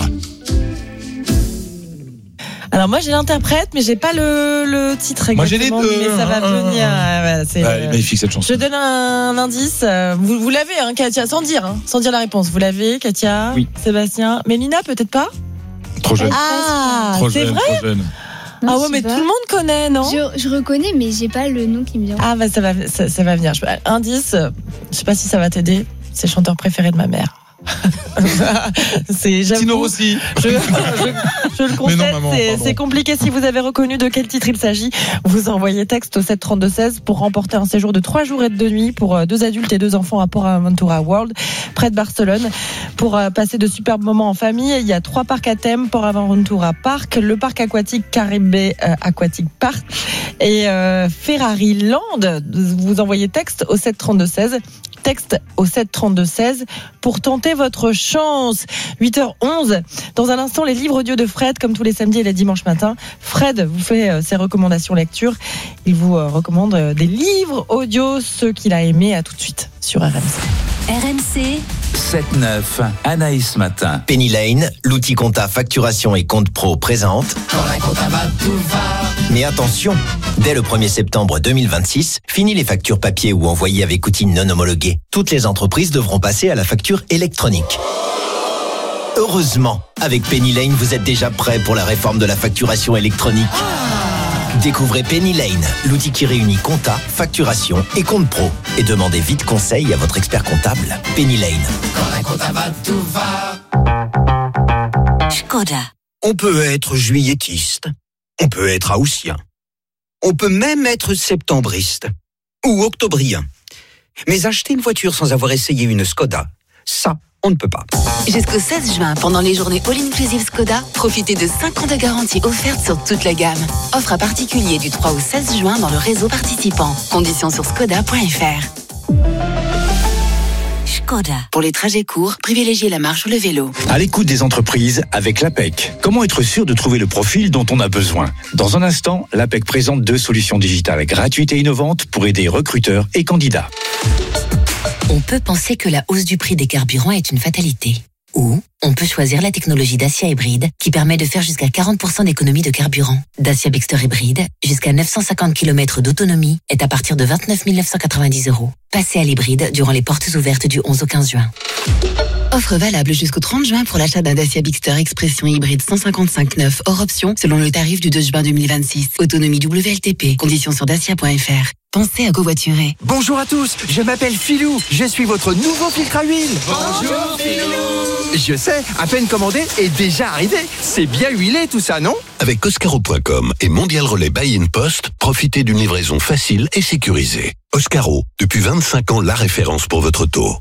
Alors moi j'ai l'interprète, mais j'ai pas le, le titre exactement. Moi j'ai les deux. Mais ça va venir. Ouais, c'est ah, elle est magnifique cette chanson. Je donne un indice. Vous, vous l'avez, hein, Katia, sans dire, hein, sans dire la réponse. Vous l'avez, Katia, oui. Sébastien, Mélina, peut-être pas. Trop jeune. Ah, trop c'est jeune, vrai. trop jeune. Non, ah ouais, mais pas. Tout le monde connaît, non? Je, je reconnais, mais j'ai pas le nom qui me vient. Ah bah ça va, ça, ça va venir. Indice, je sais pas si ça va t'aider. C'est le chanteur préféré de ma mère. C'est j'avoue. Tino aussi. Je, je, je le concède, c'est, c'est compliqué. Si vous avez reconnu de quel titre il s'agit, vous envoyez texte au sept trente-deux seize pour remporter un séjour de trois jours et deux nuits pour deux adultes et deux enfants à Port Aventura World, près de Barcelone, pour passer de superbes moments en famille. Il y a trois parcs à thème: Port Aventura Park, le parc aquatique Caribe euh, Aquatic Park et euh, Ferrari Land. Vous envoyez texte au sept trente-deux seize. Texte au sept trente-deux seize pour tenter votre chance. huit heures onze. Dans un instant, les livres audio de Fred, comme tous les samedis et les dimanches matins. Fred vous fait euh, ses recommandations lecture. Il vous euh, recommande euh, des livres audio, ceux qu'il a aimés. À tout de suite sur R M C. R M C sept neuf, Anaïs Matin. Penny Lane, l'outil compta facturation et compte pro présente. Quand la compta va, tout va. Mais attention, dès le premier septembre deux mille vingt-six, fini les factures papier ou envoyées avec outils non homologués. Toutes les entreprises devront passer à la facture électronique. Heureusement, avec Penny Lane, vous êtes déjà prêt pour la réforme de la facturation électronique. Découvrez Penny Lane, l'outil qui réunit compta, facturation et compte pro. Et demandez vite conseil à votre expert comptable. Penny Lane. Quand la compta va, tout va. Skoda. On peut être juilletiste. On peut être haussien. On peut même être septembriste. Ou octobrien. Mais acheter une voiture sans avoir essayé une Skoda, ça, on ne peut pas. Jusqu'au seize juin, pendant les journées All-Inclusive Skoda, profitez de cinq ans de garantie offerte sur toute la gamme. Offre à particulier du trois au seize juin dans le réseau participant. Conditions sur skoda point f r. Skoda. Pour les trajets courts, privilégiez la marche ou le vélo. À l'écoute des entreprises avec l'A P E C. Comment être sûr de trouver le profil dont on a besoin? Dans un instant, l'A P E C présente deux solutions digitales gratuites et innovantes pour aider recruteurs et candidats. On peut penser que la hausse du prix des carburants est une fatalité. Ou on peut choisir la technologie Dacia Hybride qui permet de faire jusqu'à quarante pour cent d'économie de carburant. Dacia Bixter Hybride, jusqu'à neuf cent cinquante kilomètres d'autonomie, est à partir de vingt-neuf mille neuf cent quatre-vingt-dix euros. Passez à l'hybride durant les portes ouvertes du onze au quinze juin. Offre valable jusqu'au trente juin pour l'achat d'un Dacia Bixter Expression Hybride cent cinquante-cinq neuf hors option selon le tarif du deux juin deux mille vingt-six. Autonomie W L T P. Conditions sur dacia point f r. Pensez à covoiturer. Bonjour à tous, je m'appelle Philou, je suis votre nouveau filtre à huile. Bonjour Philou. Je sais, à peine commandé et déjà arrivé. C'est bien huilé tout ça, non? Avec Oscaro point com et Mondial Relais Buy-in Post, profitez d'une livraison facile et sécurisée. Oscaro, depuis vingt-cinq ans la référence pour votre taux.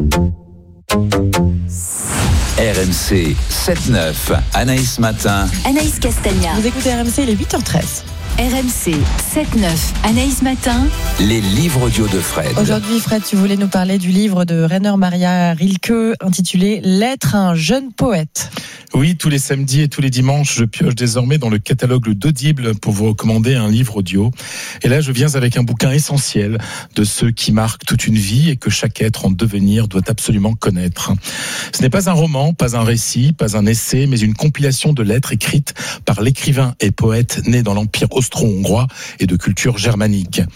R M C sept neuf, Anaïs Matin. Anaïs Castagna. Vous écoutez R M C, il est huit heures treize. R M C sept neuf, Anaïs Matin. Les livres audio de Fred. Aujourd'hui, Fred, tu voulais nous parler du livre de Rainer Maria Rilke intitulé L'être à un jeune poète. Oui, tous les samedis et tous les dimanches, je pioche désormais dans le catalogue d'Audible pour vous recommander un livre audio. Et là, je viens avec un bouquin essentiel de ceux qui marquent toute une vie et que chaque être en devenir doit absolument connaître. Ce n'est pas un roman, pas un récit, pas un essai, mais une compilation de lettres écrites par l'écrivain et poète né dans l'Empire austro-hongrois et de culture germanique.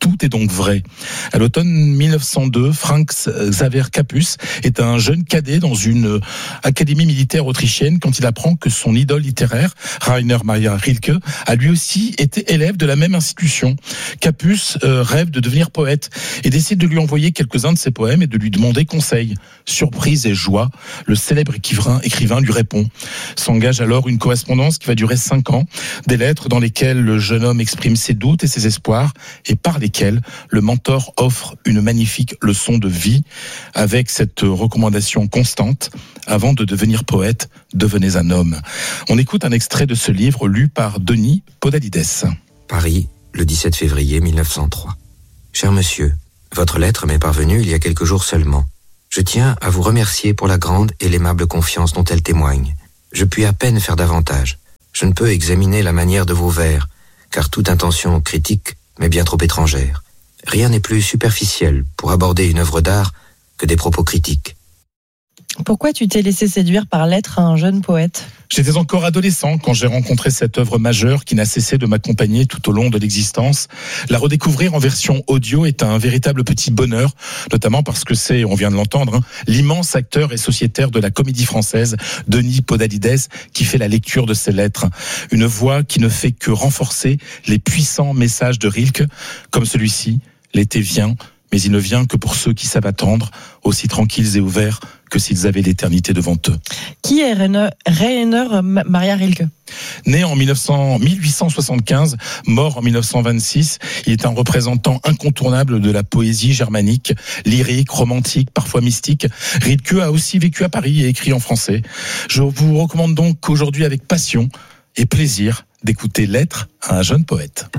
Tout est donc vrai. À l'automne mille neuf cent deux, Franz Xaver Capus est un jeune cadet dans une académie militaire autrichienne quand il apprend que son idole littéraire, Rainer Maria Rilke, a lui aussi été élève de la même institution. Capus euh, rêve de devenir poète et décide de lui envoyer quelques-uns de ses poèmes et de lui demander conseil. Surprise et joie, le célèbre écrivain, écrivain lui répond. S'engage alors une correspondance qui va durer cinq ans, des lettres dans lesquelles le jeune homme exprime ses doutes et ses espoirs et par lesquelles le mentor offre une magnifique leçon de vie avec cette recommandation constante: avant de devenir poète, devenez un homme. On écoute un extrait de ce livre lu par Denis Podalides. Paris, le dix-sept février mille neuf cent trois. Cher monsieur, votre lettre m'est parvenue il y a quelques jours seulement. Je tiens à vous remercier pour la grande et l'aimable confiance dont elle témoigne. Je puis à peine faire davantage. Je ne peux examiner la manière de vos vers, car toute intention critique m'est bien trop étrangère. Rien n'est plus superficiel pour aborder une œuvre d'art que des propos critiques. Pourquoi tu t'es laissé séduire par l'être à un jeune poète ? J'étais encore adolescent quand j'ai rencontré cette œuvre majeure qui n'a cessé de m'accompagner tout au long de l'existence. La redécouvrir en version audio est un véritable petit bonheur, notamment parce que c'est, on vient de l'entendre, hein, l'immense acteur et sociétaire de la comédie française, Denis Podalides, qui fait la lecture de ces lettres. Une voix qui ne fait que renforcer les puissants messages de Rilke, comme celui-ci: l'été vient, mais il ne vient que pour ceux qui savent attendre, aussi tranquilles et ouverts que s'ils avaient l'éternité devant eux. Qui est Rainer, Rainer Maria Rilke ? Né en mille huit cent soixante-quinze, mort en mille neuf cent vingt-six, il est un représentant incontournable de la poésie germanique, lyrique, romantique, parfois mystique. Rilke a aussi vécu à Paris et écrit en français. Je vous recommande donc aujourd'hui avec passion et plaisir d'écouter Lettres à un jeune poète.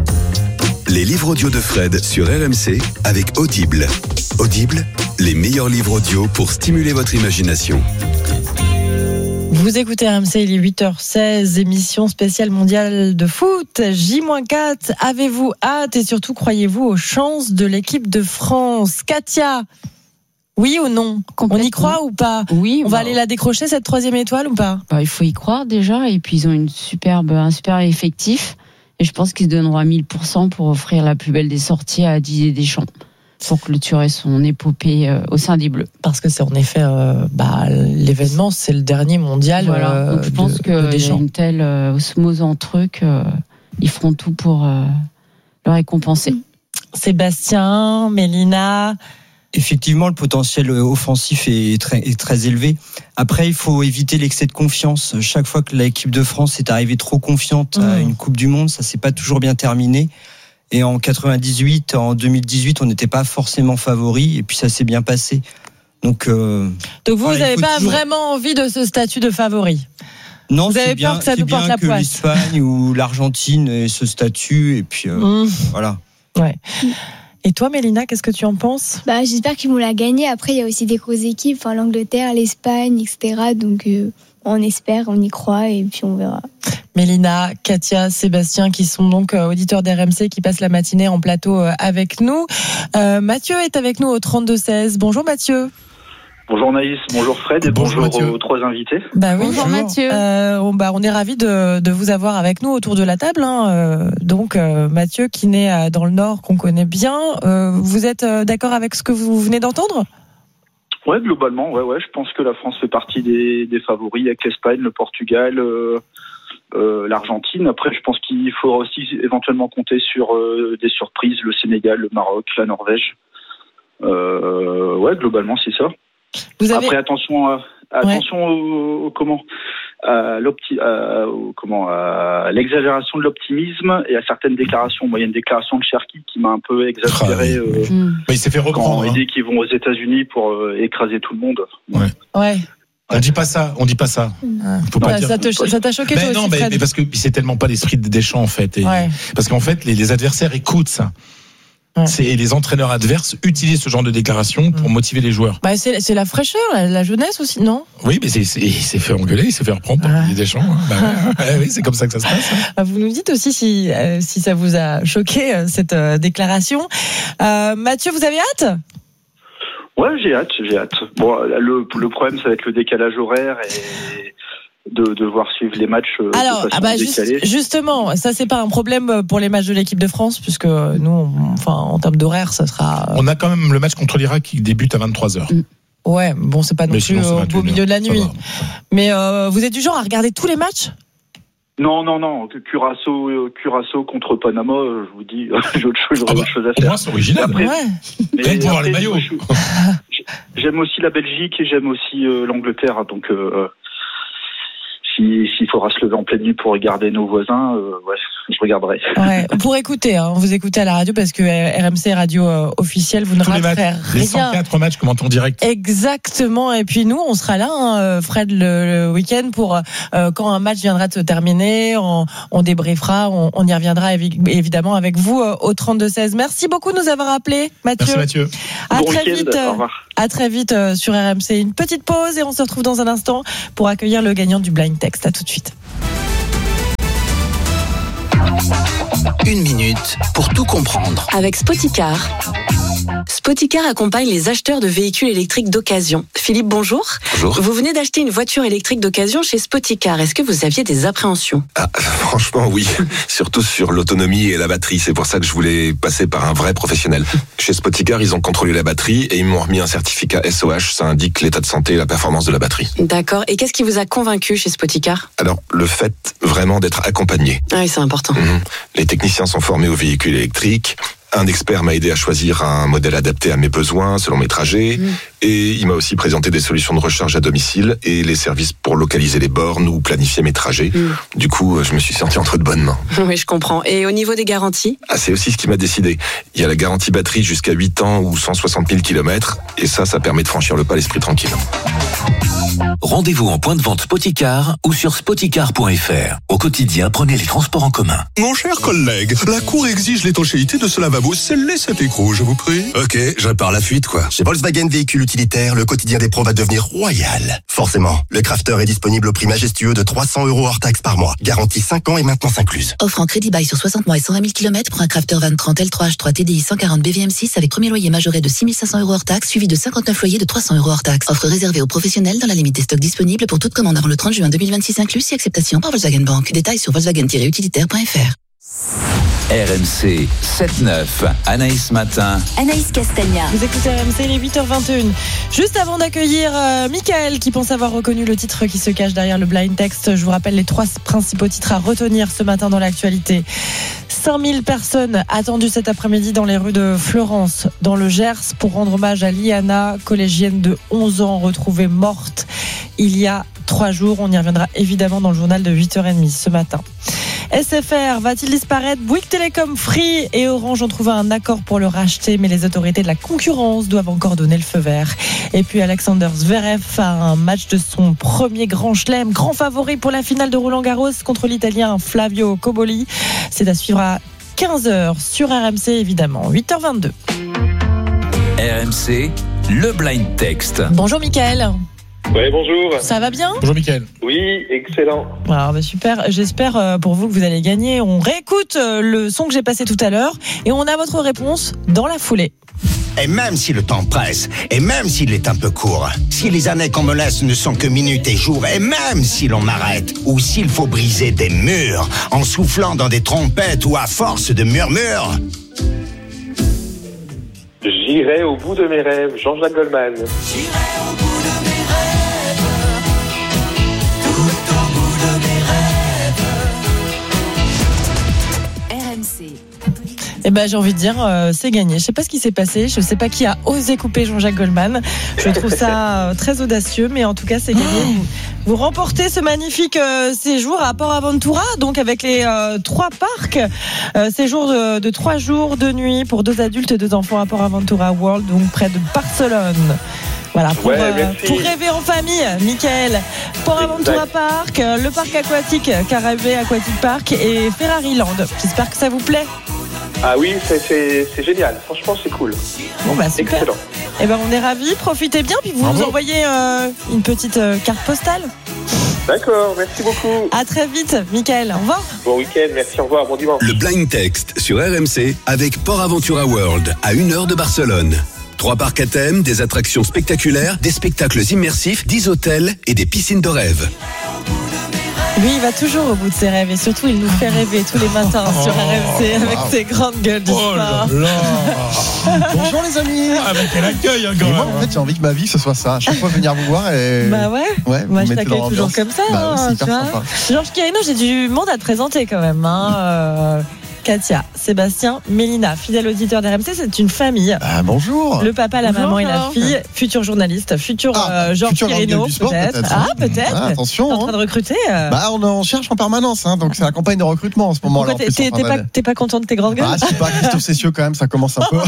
Les livres audio de Fred sur R M C avec Audible. Audible, les meilleurs livres audio pour stimuler votre imagination. Vous écoutez R M C, il est huit heures seize, émission spéciale mondiale de foot, J quatre. Avez-vous hâte et surtout croyez-vous aux chances de l'équipe de France ? Katia, oui ou non ? On y croit ou pas ? Oui. On bah, va aller la décrocher cette troisième étoile ou pas ? bah, Il faut y croire déjà, et puis ils ont une superbe, un super effectif. Et je pense qu'ils se donneront à mille pour cent pour offrir la plus belle des sorties à Didier Deschamps, pour clôturer son épopée euh, au sein des Bleus. Parce que c'est en effet, euh, bah, l'événement, c'est le dernier mondial. Voilà. Euh, Donc je pense qu'il y a une telle euh, osmose entre eux qu'ils feront tout pour euh, le récompenser. Sébastien, Mélina. Effectivement, le potentiel offensif est très, est très élevé. Après, il faut éviter l'excès de confiance. Chaque fois que l'équipe de France est arrivée trop confiante mmh. à une Coupe du Monde, ça s'est pas toujours bien terminé. Et en quatre-vingt-dix-huit, en deux mille dix-huit, on n'était pas forcément favori, et puis ça s'est bien passé. Donc, euh, Donc vous, voilà, vous n'avez pas toujours... vraiment envie de ce statut de favori ? Non, vous avez c'est bien, peur que ça c'est nous porte bien la que poisse. l'Espagne ou l'Argentine ait ce statut, et puis euh, mmh. voilà. Ouais. Et toi, Mélina, qu'est-ce que tu en penses ? Bah, j'espère qu'ils vont la gagner. Après, il y a aussi des grosses équipes, enfin, l'Angleterre, l'Espagne, et cetera. Donc, euh, on espère, on y croit, et puis on verra. Mélina, Katia, Sébastien, qui sont donc auditeurs d'R M C, qui passent la matinée en plateau avec nous. Euh, Mathieu est avec nous au trente-deux seize. Bonjour Mathieu. Bonjour Naïs, bonjour Fred et bonjour, bonjour aux trois invités. Bah oui, bonjour Mathieu. Euh, on, bah, on est ravis de, de vous avoir avec nous autour de la table. Hein. Euh, donc euh, Mathieu, qui naît dans le Nord, qu'on connaît bien. Euh, vous êtes d'accord avec ce que vous venez d'entendre ? Ouais, globalement, ouais, ouais. Je pense que la France fait partie des, des favoris avec l'Espagne, le Portugal, euh, euh, l'Argentine. Après, je pense qu'il faut aussi éventuellement compter sur euh, des surprises, le Sénégal, le Maroc, la Norvège. Euh, ouais, globalement, c'est ça. Vous avez... Après, attention, à, attention ouais. au, au comment, à, l'opti, à, au, comment, à l'exagération de l'optimisme et à certaines déclarations. Moi, il y a une déclaration de Cherki qui m'a un peu exaspéré. Ah, oui. euh, mmh. Il s'est fait reprendre. Quand il dit qu'ils vont aux États-Unis pour euh, écraser tout le monde. Ouais. Ouais. On dit pas ça, on dit pas ça. Faut pas ouais, dire. Ça, te, ça t'a choqué mais toi non, aussi, mais, mais parce que c'est tellement pas l'esprit de Deschamps en fait. Et ouais. Parce qu'en fait, les, les adversaires écoutent ça. Ouais. C'est, et les entraîneurs adverses utilisent ce genre de déclaration pour mmh. motiver les joueurs. Bah c'est, c'est la fraîcheur, la, la jeunesse aussi, non ? Oui, mais c'est, c'est, il s'est fait engueuler, il s'est fait reprendre par ah. Deschamps. Hein. Bah, ouais, oui, c'est comme ça que ça se passe. Hein. Vous nous dites aussi si, euh, si ça vous a choqué, euh, cette euh, déclaration. Euh, Mathieu, vous avez hâte ? Ouais, j'ai hâte, j'ai hâte. Bon, le, le problème, ça va être le décalage horaire et... de devoir suivre les matchs. Euh, Alors, de façon ah bah, décalée. juste, justement, ça c'est pas un problème pour les matchs de l'équipe de France, puisque nous, on, enfin, en termes d'horaire, ça sera. On a quand même le match contre l'Irak qui débute à vingt-trois heures. Ouais, bon, c'est pas non Mais plus sinon, c'est au vingt et une beau milieu de la heures, ça nuit. va. Mais euh, vous êtes du genre à regarder tous les matchs? Non, non, non. Curaçao, euh, Curaçao contre Panama, euh, je vous dis, j'ai autre chose, j'aurais autre chose à faire. Au moins, c'est original. Après, Ouais. mais Rien que pour voir après, les maillots. je- je- J'aime aussi la Belgique et j'aime aussi euh, l'Angleterre. Donc, euh, si- s'il faudra se lever en pleine nuit pour regarder nos voisins, euh, ouais, je regarderai. Ouais, pour écouter, hein, vous écoutez à la radio parce que R M C radio euh, officielle, vous ne Tous les raterez matchs, les cent rien. quatre matchs commentent en direct. Exactement. Et puis nous, on sera là, hein, Fred, le, le week-end pour euh, quand un match viendra de se terminer, on, on débriefera, on, on y reviendra évi- évidemment avec vous euh, au trente-deux seize. Merci beaucoup de nous avoir appelés, Mathieu. Merci Mathieu. À Bon très week-end, vite. au revoir. À très vite euh, sur R M C. Une petite pause et on se retrouve dans un instant pour accueillir le gagnant du blind text. À tout de suite. Une minute pour tout comprendre. Avec Spoticar. Spoticar accompagne les acheteurs de véhicules électriques d'occasion. Philippe, bonjour. Bonjour. Vous venez d'acheter une voiture électrique d'occasion chez Spoticar. Est-ce que vous aviez des appréhensions? Ah, franchement, oui. Surtout sur l'autonomie et la batterie. C'est pour ça que je voulais passer par un vrai professionnel. Chez Spoticar, ils ont contrôlé la batterie et ils m'ont remis un certificat S O H. Ça indique l'état de santé et la performance de la batterie. D'accord. Et qu'est-ce qui vous a convaincu chez Spoticar? Alors, le fait vraiment d'être accompagné. Ah oui, c'est important. Mhm. Les techniciens sont formés aux véhicules électriques. Un expert m'a aidé à choisir un modèle adapté à mes besoins, selon mes trajets. Mmh. Et il m'a aussi présenté des solutions de recharge à domicile et les services pour localiser les bornes ou planifier mes trajets. Mmh. Du coup, je me suis senti entre de bonnes mains. Oui, je comprends. Et au niveau des garanties? Ah, c'est aussi ce qui m'a décidé. Il y a la garantie batterie jusqu'à huit ans ou cent soixante mille kilomètres. Et ça, ça permet de franchir le pas l'esprit tranquille. Rendez-vous en point de vente Spoticar ou sur spoticar point f r. Au quotidien, prenez les transports en commun. Mon cher collègue, la Cour exige l'étanchéité de ce lavabo. Scellez cet écrou, je vous prie. Ok, je repars la fuite, quoi. Chez Volkswagen Véhicules Utilitaires, le quotidien des pros va devenir royal. Forcément, le Crafter est disponible au prix majestueux de trois cents euros hors taxe par mois. Garantie cinq ans et maintenance incluse. Offre en crédit bail sur soixante mois et cent vingt mille kilomètres pour un Crafter vingt trente L trois H trois T D I cent quarante B V M six avec premier loyer majoré de six mille cinq cents euros hors taxe, suivi de cinquante-neuf loyers de trois cents euros hors taxe. Offre réservée aux professionnels dans la limite des stocks disponibles pour toute commande avant le trente juin deux mille vingt-six inclus si acceptation par Volkswagen Bank. Détails sur volkswagen tiret utilitaire point f r. R M C sept neuf, Anaïs Matin. Anaïs Castagna. Vous écoutez R M C, il est huit heures vingt et une. Juste avant d'accueillir euh, Mickaël qui pense avoir reconnu le titre qui se cache derrière le blind text, je vous rappelle les trois principaux titres à retenir ce matin dans l'actualité. cinq mille personnes attendues cet après-midi dans les rues de Fleurance, dans le Gers, pour rendre hommage à Liana, collégienne de onze ans, retrouvée morte il y a trois jours. On y reviendra évidemment dans le journal de huit heures trente ce matin. S F R va-t-il disparaître? Bouygues Telecom, Free et Orange ont trouvé un accord pour le racheter, mais les autorités de la concurrence doivent encore donner le feu vert. Et puis Alexander Zverev a un match de son premier grand chelem, grand favori pour la finale de Roland-Garros contre l'Italien Flavio Cobolli. C'est à suivre à quinze heures sur R M C évidemment, huit heures vingt-deux. R M C, le blind text. Bonjour Mickaël. Oui, bonjour. Ça va bien? Bonjour Mickaël. Oui, excellent. Alors, bah super, j'espère euh, pour vous que vous allez gagner. On réécoute euh, le son que j'ai passé tout à l'heure et on a votre réponse dans la foulée. Et même si le temps presse, et même s'il est un peu court, si les années qu'on me laisse ne sont que minutes et jours, et même si l'on m'arrête, ou s'il faut briser des murs, en soufflant dans des trompettes ou à force de murmures, J'irai au bout de mes rêves, Jean-Jacques Goldman. J'irai au bout de mes rêves, tout au bout de mes rêves. R M C. Eh ben, j'ai envie de dire, euh, c'est gagné. Je sais pas ce qui s'est passé. Je sais pas qui a osé couper Jean-Jacques Goldman. Je trouve ça euh, très audacieux, mais en tout cas, c'est gagné. Vous, vous remportez ce magnifique euh, séjour à Port Aventura, donc avec les euh, trois parcs. Euh, séjour de, de trois jours, deux nuits pour deux adultes et deux enfants à Port Aventura World, donc près de Barcelone. Voilà, pour, Ouais, euh, pour rêver en famille, Mickaël. Port Aventura Park, euh, le parc aquatique Caravé Aquatic Park et Ferrari Land. J'espère que ça vous plaît. Ah oui, c'est, c'est, c'est génial. Franchement, c'est cool. Bon bah super. Excellent. Eh ben on est ravis, profitez bien, puis vous Bravo. nous envoyez euh, une petite euh, carte postale. D'accord, merci beaucoup. À très vite, Mickaël. Au revoir. Bon week-end, merci, au revoir, bon dimanche. Le blind text sur R M C avec Port Aventura World à une heure de Barcelone. Trois parcs à thème, des attractions spectaculaires, des spectacles immersifs, dix hôtels et des piscines de rêve. Lui, il va toujours au bout de ses rêves et surtout, il nous fait rêver tous les matins sur R M C avec ses grandes gueules du Oh là sport. là. Bonjour les amis. Ah, avec quel accueil, hein, quand Et même. moi, en fait, j'ai envie que ma vie ce soit ça. À chaque fois venir vous voir et. Bah ouais. Ouais, Moi, vous je mettez t'accueille dans toujours l'ambiance. comme ça. Bah, hein, c'est hyper tu vois. sympa. Georges Quirino, j'ai du monde à te présenter quand même. Hein. Euh, Katia, Sébastien, Mélina, fidèle auditeur d'R M C, c'est une famille. Ah, bonjour. Le papa, la Bonjour, maman et la Georges. fille, futur journaliste, futur Ah, euh, Georges futur grande Quirino, gueule du sport, peut-être. peut-être, Ah, hein. peut-être. Ah, attention, T'es en hein. train de recruter. euh. Bah, on en cherche en permanence, hein, donc c'est la campagne de recrutement en ce moment. Pourquoi là, en t'es, plus, en t'es- fin t'es pas, d'année. t'es pas content de tes grandes gueules? Ah, c'est pas Christophe Cessieux quand même, ça commence un peu.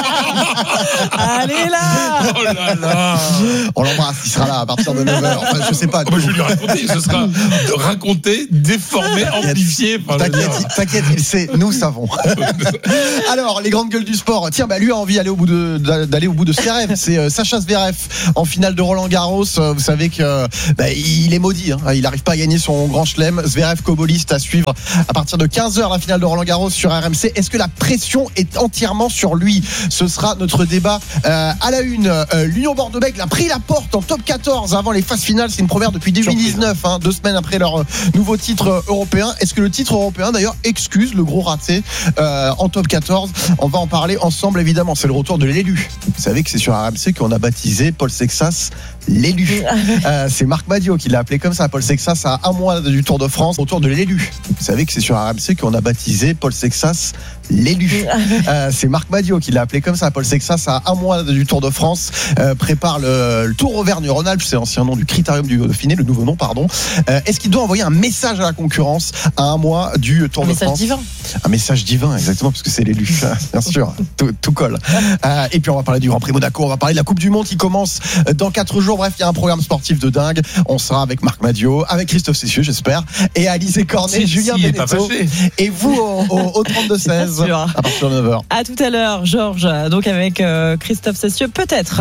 Allez là. Oh là là. On l'embrasse, il sera là à partir de neuf heures. Enfin, je sais pas. Oh, bah, je vais lui raconter, ce sera raconté, déformé, amplifié. Enfin, je veux T'inquiète, dire. il- t'inquiète, il sait, nous savons. Alors, les grandes gueules du sport. Tiens, bah lui a envie d'aller au bout de d'aller au bout de ses rêves. C'est euh, Sacha Zverev en finale de Roland Garros. Euh, Vous savez que bah, il est maudit. Hein. Il n'arrive pas à gagner son grand chelem. Zverev coboliste à suivre à partir de quinze heures la finale de Roland Garros sur R M C. Est-ce que la pression est entièrement sur lui? Ce sera notre débat euh, à la une. Euh, L'Union Bordeaux-Bègles a pris la porte en top quatorze avant les phases finales. C'est une première depuis deux mille dix-neuf, hein, deux semaines après leur euh, nouveau titre euh, européen. Est-ce que le titre européen d'ailleurs excuse le gros raté euh, en top quatorze? On va en parler ensemble évidemment. C'est le retour de l'élu. Vous savez que c'est sur R M C qu'on a baptisé Paul Sexas l'élu. Euh, c'est Marc Madio qui l'a appelé comme ça. Paul Sexas à un mois du Tour de France. Retour de l'élu. Vous savez que c'est sur R M C qu'on a baptisé Paul Sexas l'élu. Euh, c'est Marc Madio qui l'a appelé comme ça. Paul Sexas à un mois du Tour de France euh, prépare le, le Tour Auvergne-Rhône-Alpes. C'est l'ancien nom du Critérium du Dauphiné, le nouveau nom, pardon. Euh, est-ce qu'il doit envoyer un message à la concurrence à un mois du Tour Un de message France? divin. Un message divin, exactement, parce que c'est l'élu, bien sûr, tout, tout colle. Euh, et puis on va parler du Grand Prix Monaco, on va parler de la Coupe du Monde qui commence dans quatre jours. Bref, il y a un programme sportif de dingue. On sera avec Marc Madio, avec Christophe Cessieux, j'espère, et Alizé Cornet, Si, Julien si, il est pas Benetto, fâché. et vous au, au, au trente-deux seize sûr. à partir de neuf heures. À tout à l'heure, Georges, donc avec euh, Christophe Cessieux, peut-être.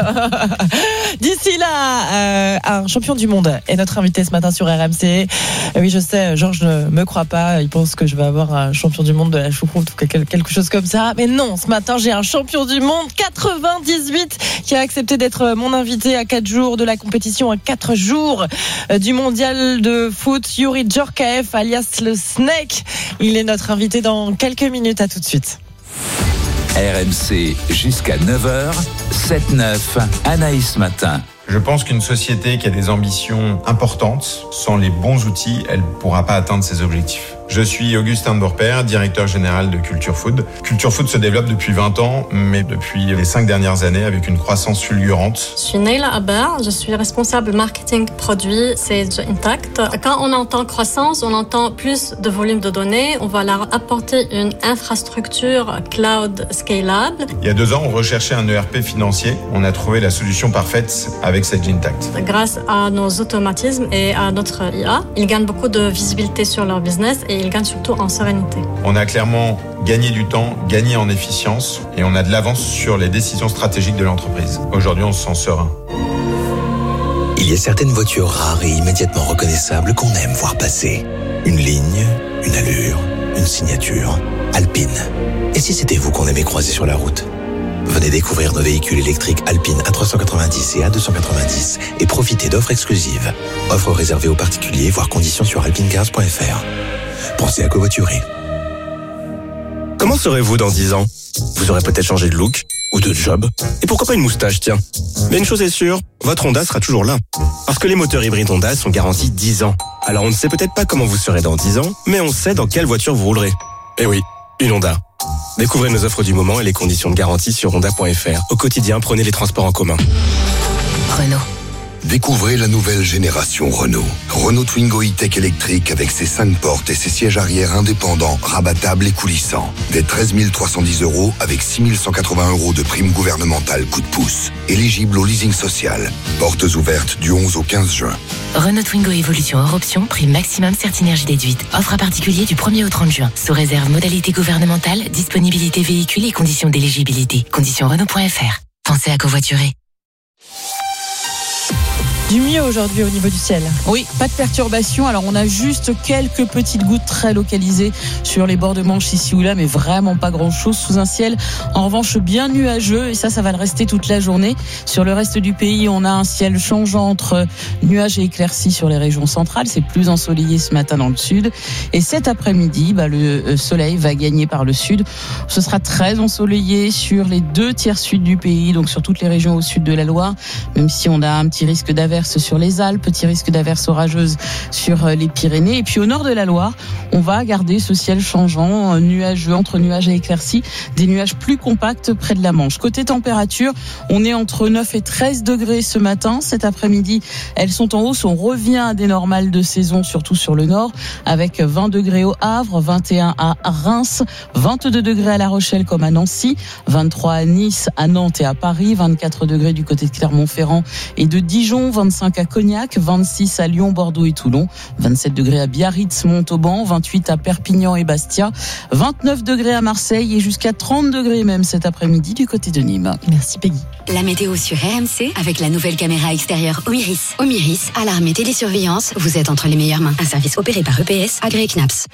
D'ici là, euh, un champion du monde est notre invité ce matin sur R M C. Euh, oui, je sais, Georges ne me croit pas. Il pense que je vais avoir un champion du monde de la choucroute ou quelque, quelque chose comme ça. Mais non, ce matin, j'ai un champion du monde quatre-vingt-dix-huit qui a accepté d'être mon invité à quatre jours de la compétition, à quatre jours du mondial de foot. Yuri Djorkaeff, alias le Snake. Il est notre invité dans quelques minutes. À tout de suite. R M C jusqu'à neuf heures, sept neuf, Anaïs Matin. Je pense qu'une société qui a des ambitions importantes, sans les bons outils, elle ne pourra pas atteindre ses objectifs. Je suis Augustin Bourpère, directeur général de Culture Food. Culture Food se développe depuis vingt ans, mais depuis les cinq dernières années avec une croissance fulgurante. Je suis Neila Aber, je suis responsable marketing produit Sage Intact. Quand on entend croissance, on entend plus de volume de données. On va leur apporter une infrastructure cloud scalable. Il y a deux ans, on recherchait un E R P financier. On a trouvé la solution parfaite avec Sage Intact. Grâce à nos automatismes et à notre I A, ils gagnent beaucoup de visibilité sur leur business et ils gagnent surtout en sérénité. On a clairement gagné du temps, gagné en efficience et on a de l'avance sur les décisions stratégiques de l'entreprise. Aujourd'hui, on se sent serein. Il y a certaines voitures rares et immédiatement reconnaissables qu'on aime voir passer. Une ligne, une allure, une signature. Alpine. Et si c'était vous qu'on aimait croiser sur la route ? Venez découvrir nos véhicules électriques Alpine A trois cent quatre-vingt-dix et A deux cent quatre-vingt-dix et profitez d'offres exclusives. Offres réservées aux particuliers, voire conditions sur alpinecars point f r. Pensez à covoiturer. Comment serez-vous dans dix ans ? Vous aurez peut-être changé de look ou de job. Et pourquoi pas une moustache, tiens. Mais une chose est sûre, votre Honda sera toujours là. Parce que les moteurs hybrides Honda sont garantis dix ans. Alors on ne sait peut-être pas comment vous serez dans dix ans, mais on sait dans quelle voiture vous roulerez. Eh oui, une Honda. Découvrez nos offres du moment et les conditions de garantie sur honda point f r. Au quotidien, prenez les transports en commun. Renault. Découvrez la nouvelle génération Renault. Renault Twingo E-Tech électrique avec ses cinq portes et ses sièges arrière indépendants, rabattables et coulissants. Dès treize mille trois cent dix euros avec six mille cent quatre-vingts euros de prime gouvernementale coup de pouce. Éligible au leasing social. Portes ouvertes du onze au quinze juin. Renault Twingo Évolution hors option, prime maximum Certinergie déduite. Offre à particulier du premier au trente juin. Sous réserve modalité gouvernementale, disponibilité véhicule et conditions d'éligibilité. Conditions Renault point f r. Pensez à covoiturer. Du mieux aujourd'hui au niveau du ciel. Oui, pas de perturbation. Alors on a juste quelques petites gouttes très localisées sur les bords de Manche ici ou là, mais vraiment pas grand-chose sous un ciel en revanche bien nuageux, et ça, ça va le rester toute la journée. Sur le reste du pays, on a un ciel changeant entre nuages et éclaircies sur les régions centrales. C'est plus ensoleillé ce matin dans le sud. Et cet après-midi, bah, le soleil va gagner par le sud. Ce sera très ensoleillé sur les deux tiers sud du pays, donc sur toutes les régions au sud de la Loire, même si on a un petit risque d'averse sur les Alpes, petit risque d'averses orageuses sur les Pyrénées. Et puis au nord de la Loire, on va garder ce ciel changeant, nuageux, entre nuages et éclaircies, des nuages plus compacts près de la Manche. Côté température, on est entre neuf et treize degrés ce matin. Cet après-midi, elles sont en hausse. On revient à des normales de saison, surtout sur le nord, avec vingt degrés au Havre, vingt et un à Reims, vingt-deux degrés à La Rochelle comme à Nancy, vingt-trois à Nice, à Nantes et à Paris, vingt-quatre degrés du côté de Clermont-Ferrand et de Dijon, vingt-cinq à Cognac, vingt-six à Lyon, Bordeaux et Toulon, vingt-sept degrés à Biarritz, Montauban, vingt-huit à Perpignan et Bastia, vingt-neuf degrés à Marseille et jusqu'à trente degrés même cet après-midi du côté de Nîmes. Merci Peggy. La météo sur R M C avec la nouvelle caméra extérieure Omiris. Omiris, alarme et télésurveillance, vous êtes entre les meilleures mains. Un service opéré par E P S, agréé C N A P S.